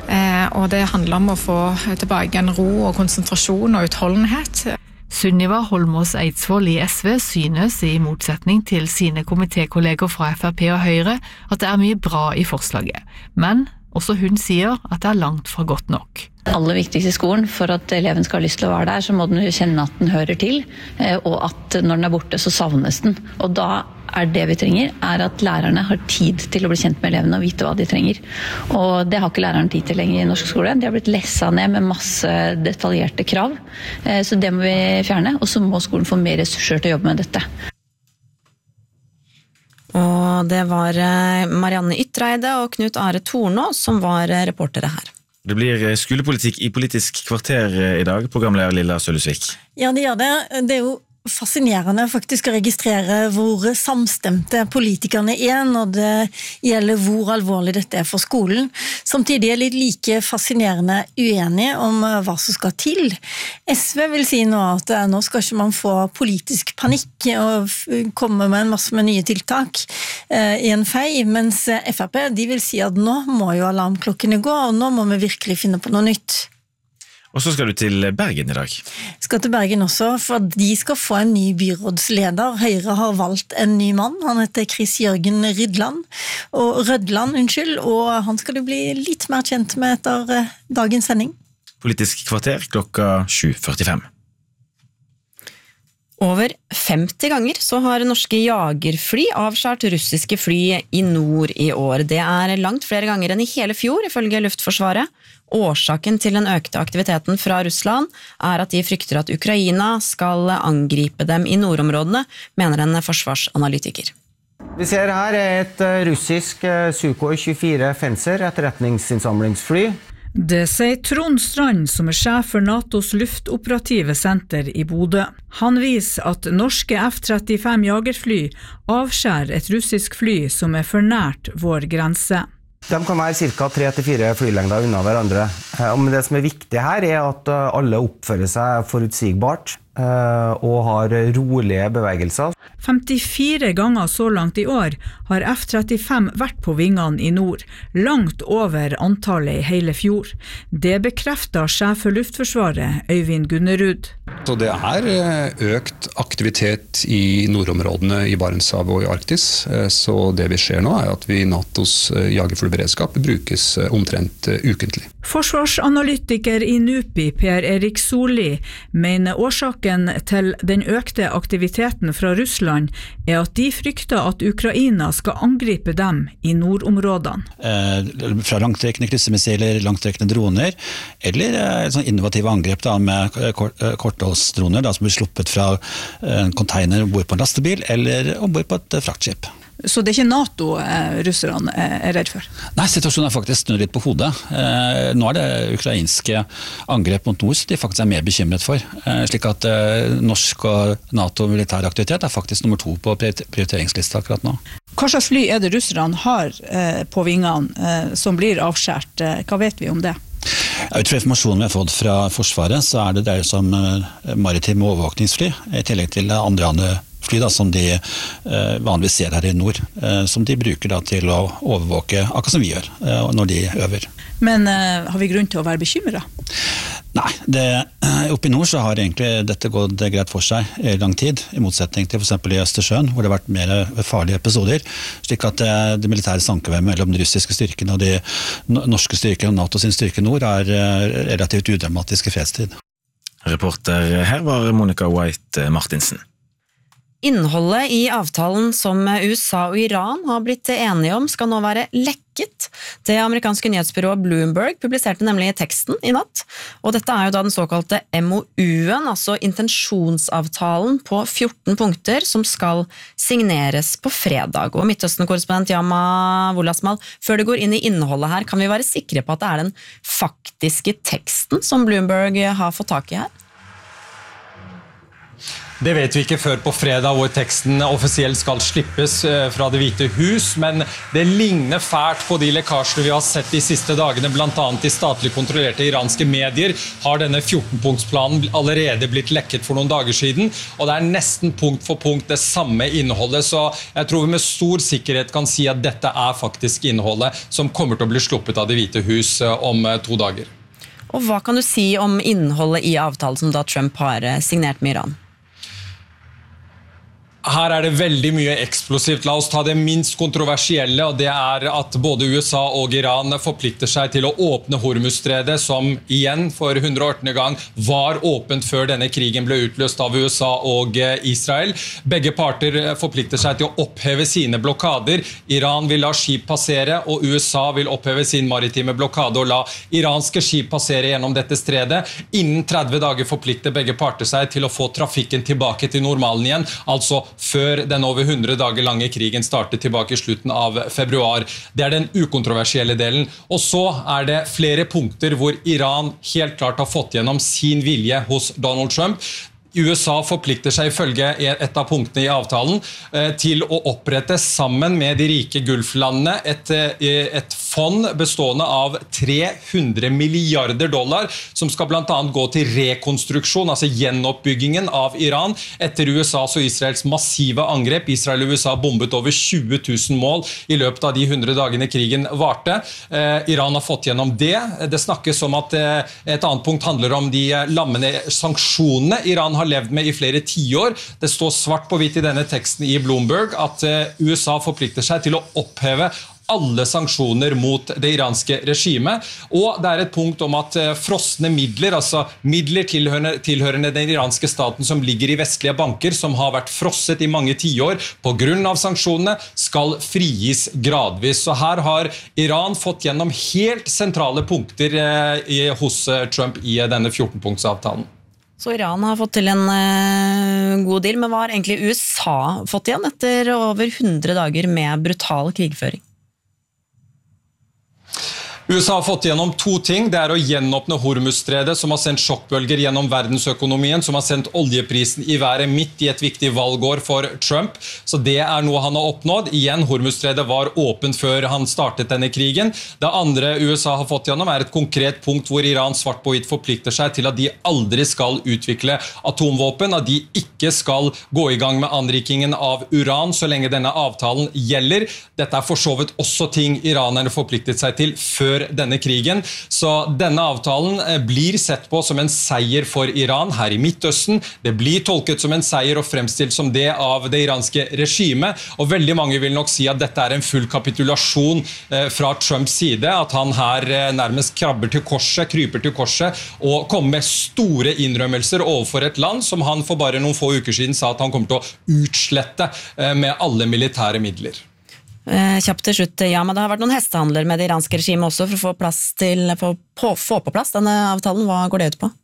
Og det handler om å få tilbake en ro og konsentrasjon og utholdenhet. Sunniva Holmås Eidsvoll i S V synes, i motsetning til sine komitékolleger fra F R P og Høyre, at det er mye bra i forslaget. Men også hun sier at det er langt fra godt nok. Aller viktigst i skolen, for at eleven skal ha lyst til å være der, så må den jo kjenne at den hører til, og at når den er borte, så savnes den. Og da er det vi trenger, er at lærerne har tid til å bli kjent med elevene og vite hva de trenger. Og det har ikke læreren tid til lenger i norsk skole. De har blitt lessa ned med masse detaljerte krav, så det må vi fjerne, og så må skolen få mer ressurser til å jobbe med dette. Og det var Marianne Ytreide og Knut Are Tornå som var reportere her. Det blir skolepolitikk i Politisk kvarter i dag, programleder Lilla Sølhusvik. Ja, det gjør det. Det er jo fascinerende faktisk å registrere hvor samstemte politikerne er når det gjelder hvor alvorlig dette er for skolen. Samtidig er det like fascinerende uenige om hva som skal til. S V vil si nå at nå skal ikke man få politisk panikk og komme med en masse med nye tiltak eh, i en fei, mens F R P de vil si at nå må jo alarmklokkene gå, og nå må vi virkelig finne på noe nytt. Og så skal du til Bergen i dag. Skal til Bergen også, for de skal få en ny byrådsleder. Høyre har valgt en ny mann, han heter Chris Jørgen Rydland, og Rødland, unnskyld, og han skal du bli litt mer kjent med etter dagens sending. Politisk kvarter klokka sju førtifem. Over femti ganger så har norske jagerfly avskjært russiske fly i nord i år. Det er langt flere ganger enn i hele fjor, ifølge Luftforsvaret. Årsaken til den økte aktiviteten fra Russland er at de frykter at Ukraina skal angripe dem i nordområdene, mener en forsvarsanalytiker. Vi ser her et russisk Sukhoi tjuefire Fencer etterretningsinnsamlingsfly. Det sier Trond Strand, som er sjef for NATOs luftoperative senter i Bodø. Han viser at norske F trettifem jagerfly avskjærer et russisk fly som er for nært vår grense. De kan være ca. tre til fire flylengder unna hverandre. Men det som er viktig her er at alle oppfører seg forutsigbart og har rolige bevegelser. femtifire ganger så langt i år har F trettifem vært på vingene i nord, langt over antallet i hele fjor. Det bekrefter sjef for Luftforsvaret, Øyvind Gunnerud. Så det er økt aktivitet i nordområdene i Barentshavet og i Arktis, så det vi ser nå er at vi i NATOs jagerflyberedskap brukes omtrent ukentlig. Forsvarsanalytiker i NUPI, Per Erik Solli, mener årsaken til den økte aktiviteten fra Russland Russland er at de frykter at Ukraina skal angripe dem i nordområdene. Eh, fra langtrekkende kryssemissiler, langtrekkende droner, eller eh, sånn innovative angrep da, med kort, kortholdsdroner da, som blir sluppet fra en container ombord på en lastebil, eller ombord på et fraktskip. Så det er ikke NATO eh, russerne er redd for? Nei, situasjonen er faktisk snudd litt på hodet. Eh, nå er det ukrainske angrep mot nord de faktisk er mer bekymret for. Eh, slik at eh, norsk og NATO-militær aktivitet er faktisk nummer to på prioriteringslista akkurat nå. Hva slags fly er det russerne har eh, på vingene eh, som blir avskjært? Eh, hva vet vi om det? Ut fra informasjonen vi har fått fra Forsvaret, så er det der som maritime overvåkningsfly, i tillegg til andre andre fly da, som de eh, vanligvis ser her i nord, eh, som de bruker da, til å overvåke, akkurat som vi gjør, eh, når de øver. Men eh, har vi grunn til å være bekymret? Nei, det, oppe i nord så har egentlig dette gått greit for seg i lang tid, i motsetning til for eksempel i Østersjøen, hvor det har vært mer farlige episoder, slik at det, det militære samkvemmet mellom den russiske styrken og de norske styrken og NATO sin styrke nord er relativt udramatisk i fredstid. Reporter her var Monica White Martinsen. Innholdet i avtalen som U S A og Iran har blitt enige om skal nå være lekket. Det amerikanske nyhetsbyrået Bloomberg publiserte nemlig teksten i natt, og dette er jo da den såkalte M O U-en, altså intensjonsavtalen på fjorten punkter som skal signeres på fredag. Og Midtøsten-korrespondent Yama Wolasmal, før det går inn i innholdet her, kan vi være sikre på at det er den faktiske teksten som Bloomberg har fått tak i her? Det vet vi ikke før på fredag hvor teksten offisielt skal slippes fra Det hvite hus, men det ligner fælt på de lekkasjene vi har sett de siste dagene, blant annet i statlig kontrollerte iranske medier, har denne fjorten-punktsplanen allerede blitt lekket for noen dager siden, og det er nesten punkt for punkt det samme innholdet, så jeg tror vi med stor sikkerhet kan si at dette er faktisk innholdet som kommer til å bli sluppet av Det hvite hus om to dager. Og hva kan du si om innholdet i avtalen som da Trump har signert med Iran? Her er det veldig mye eksplosivt. La oss ta det minst kontroversielle, og det er at både U S A og Iran forplikter seg til å åpne Hormuzstredet, som igjen for hundre og åttende gang var åpent før denne krigen ble utløst av U S A og Israel. Begge parter forplikter seg til å oppheve sine blokader. Iran vil la skip passere, og U S A vil oppheve sin maritime blokade og la iranske skip passere gjennom dette stredet. Innen tretti dager forplikter begge parter seg til å få trafikken tilbake til normalen igjen, altså før den over hundre dager lange krigen startet tilbake i slutten av februar. Det er den ukontroversielle delen. Og så er det flere punkter hvor Iran helt klart har fått gjennom sin vilje hos Donald Trump. U S A forplikter seg ifølge et av punktene i avtalen til å opprette sammen med de rike Gulflandene et, et fond bestående av tre hundre milliarder dollar som skal blant annet gå til rekonstruksjon, altså gjenoppbyggingen av Iran etter U S A's og Israels massive angrep. Israel og U S A bombet over tjue tusen mål i løpet av de hundre dagene krigen varte. Iran har fått gjennom det. Det snakkes om at et annet punkt handler om de lammende sanksjonene Iran har levd med i flere tiår. Det står svart på hvitt i denne teksten i Bloomberg at U S A forplikter seg til å oppheve alle sanksjoner mot det iranske regimet, og det er et punkt om at frosne midler, altså midler tilhørende, tilhørende den iranske staten som ligger i vestlige banker, som har vært frosset i mange tiår på grunn av sanksjonene, skal frigis gradvis. Så her har Iran fått gjennom helt sentrale punkter eh, hos Trump i denne fjorten-punktsavtalen. Så Iran har fått til en uh, god deal, men hva har egentlig U S A fått igjen etter over hundre dager med brutal krigføring? U S A har fått gjennom to ting. Det er å gjenåpne Hormuzstredet, som har sendt sjokkbølger gjennom verdensøkonomien, som har sendt oljeprisen i været midt i et viktig valgår for Trump. Så det er noe han har oppnådd. Igjen, Hormuzstredet var åpent før han startet denne krigen. Det andre U S A har fått gjennom er et konkret punkt hvor Iran svart på hvitt forplikter seg til at de aldri skal utvikle atomvåpen, at de ikke skal gå i gang med anrikingen av uran så lenge denne avtalen gjelder. Dette er for så vidt også ting iranerne forpliktet seg til før før denne krigen. Så denne avtalen blir sett på som en seier for Iran her i Midtøsten. Det blir tolket som en seier og fremstilt som det av det iranske regimet, og veldig mange vil nok si at dette er en full kapitulasjon fra Trumps side, at han her nærmest krabber til korset, kryper til korset, og kommer med store innrømmelser overfor et land som han for bare noen få uker siden sa at han kommer til å utslette med alle militære midler. Eh, kjapt til slutt, ja, men det har vært noen hestehandler med det iranske regimet også for å få, plass til, for å på, få på plass denne avtalen. Hva går det ut på?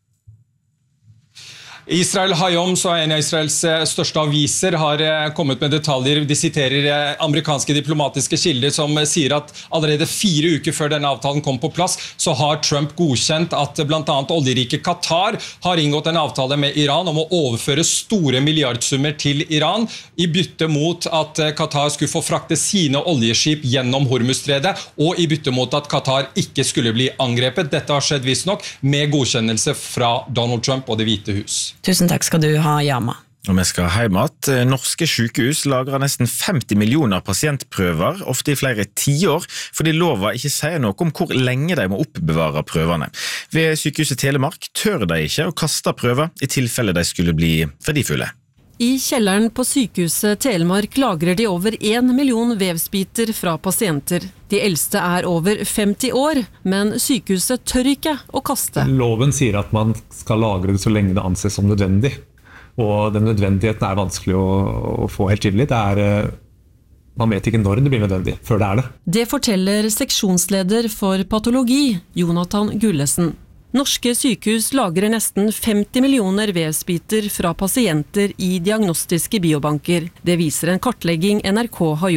Israel Hayom, så en av Israels største aviser, har kommet med detaljer. De siterer amerikanske diplomatiske kilder som sier at allerede fire uker før denne avtalen kom på plass, så har Trump godkjent at blant annet oljerike Qatar har inngått en avtale med Iran om å overføre store milliardsummer til Iran, i bytte mot at Qatar skulle få frakte sine oljeskip gjennom Hormuzstredet, og i bytte mot at Qatar ikke skulle bli angrepet. Dette har skjedd visst nok med godkjennelse fra Donald Trump og Det hvite hus. Tusen takk skal du ha, Yama. Og vi skal hjem at norske sykehus lagrer nesten femti millioner pasientprøver, ofte i flere tiår, fordi lova ikke sier noe om hvor lenge de må oppbevare prøvene. Ved sykehuset Telemark tør de ikke å kaste prøver i tilfelle de skulle bli verdifulle. I kjelleren på sykehuset Telemark lagrer de over en million vevsbiter fra pasienter. De eldste er over femti år, men sykehuset tør ikke å kaste. Loven sier at man skal lagre det så lenge det anses som nødvendig. Og den nødvendigheten er vanskelig å, å få helt tydelig. Det er, man vet ikke når det blir nødvendig, før det er det. Det forteller seksjonsleder for patologi, Jonathan Gullesen. Norske sykehus lagrer nesten femti millioner vevsbiter fra pasienter i diagnostiske biobanker. Det viser en kartlegging N R K har gjort.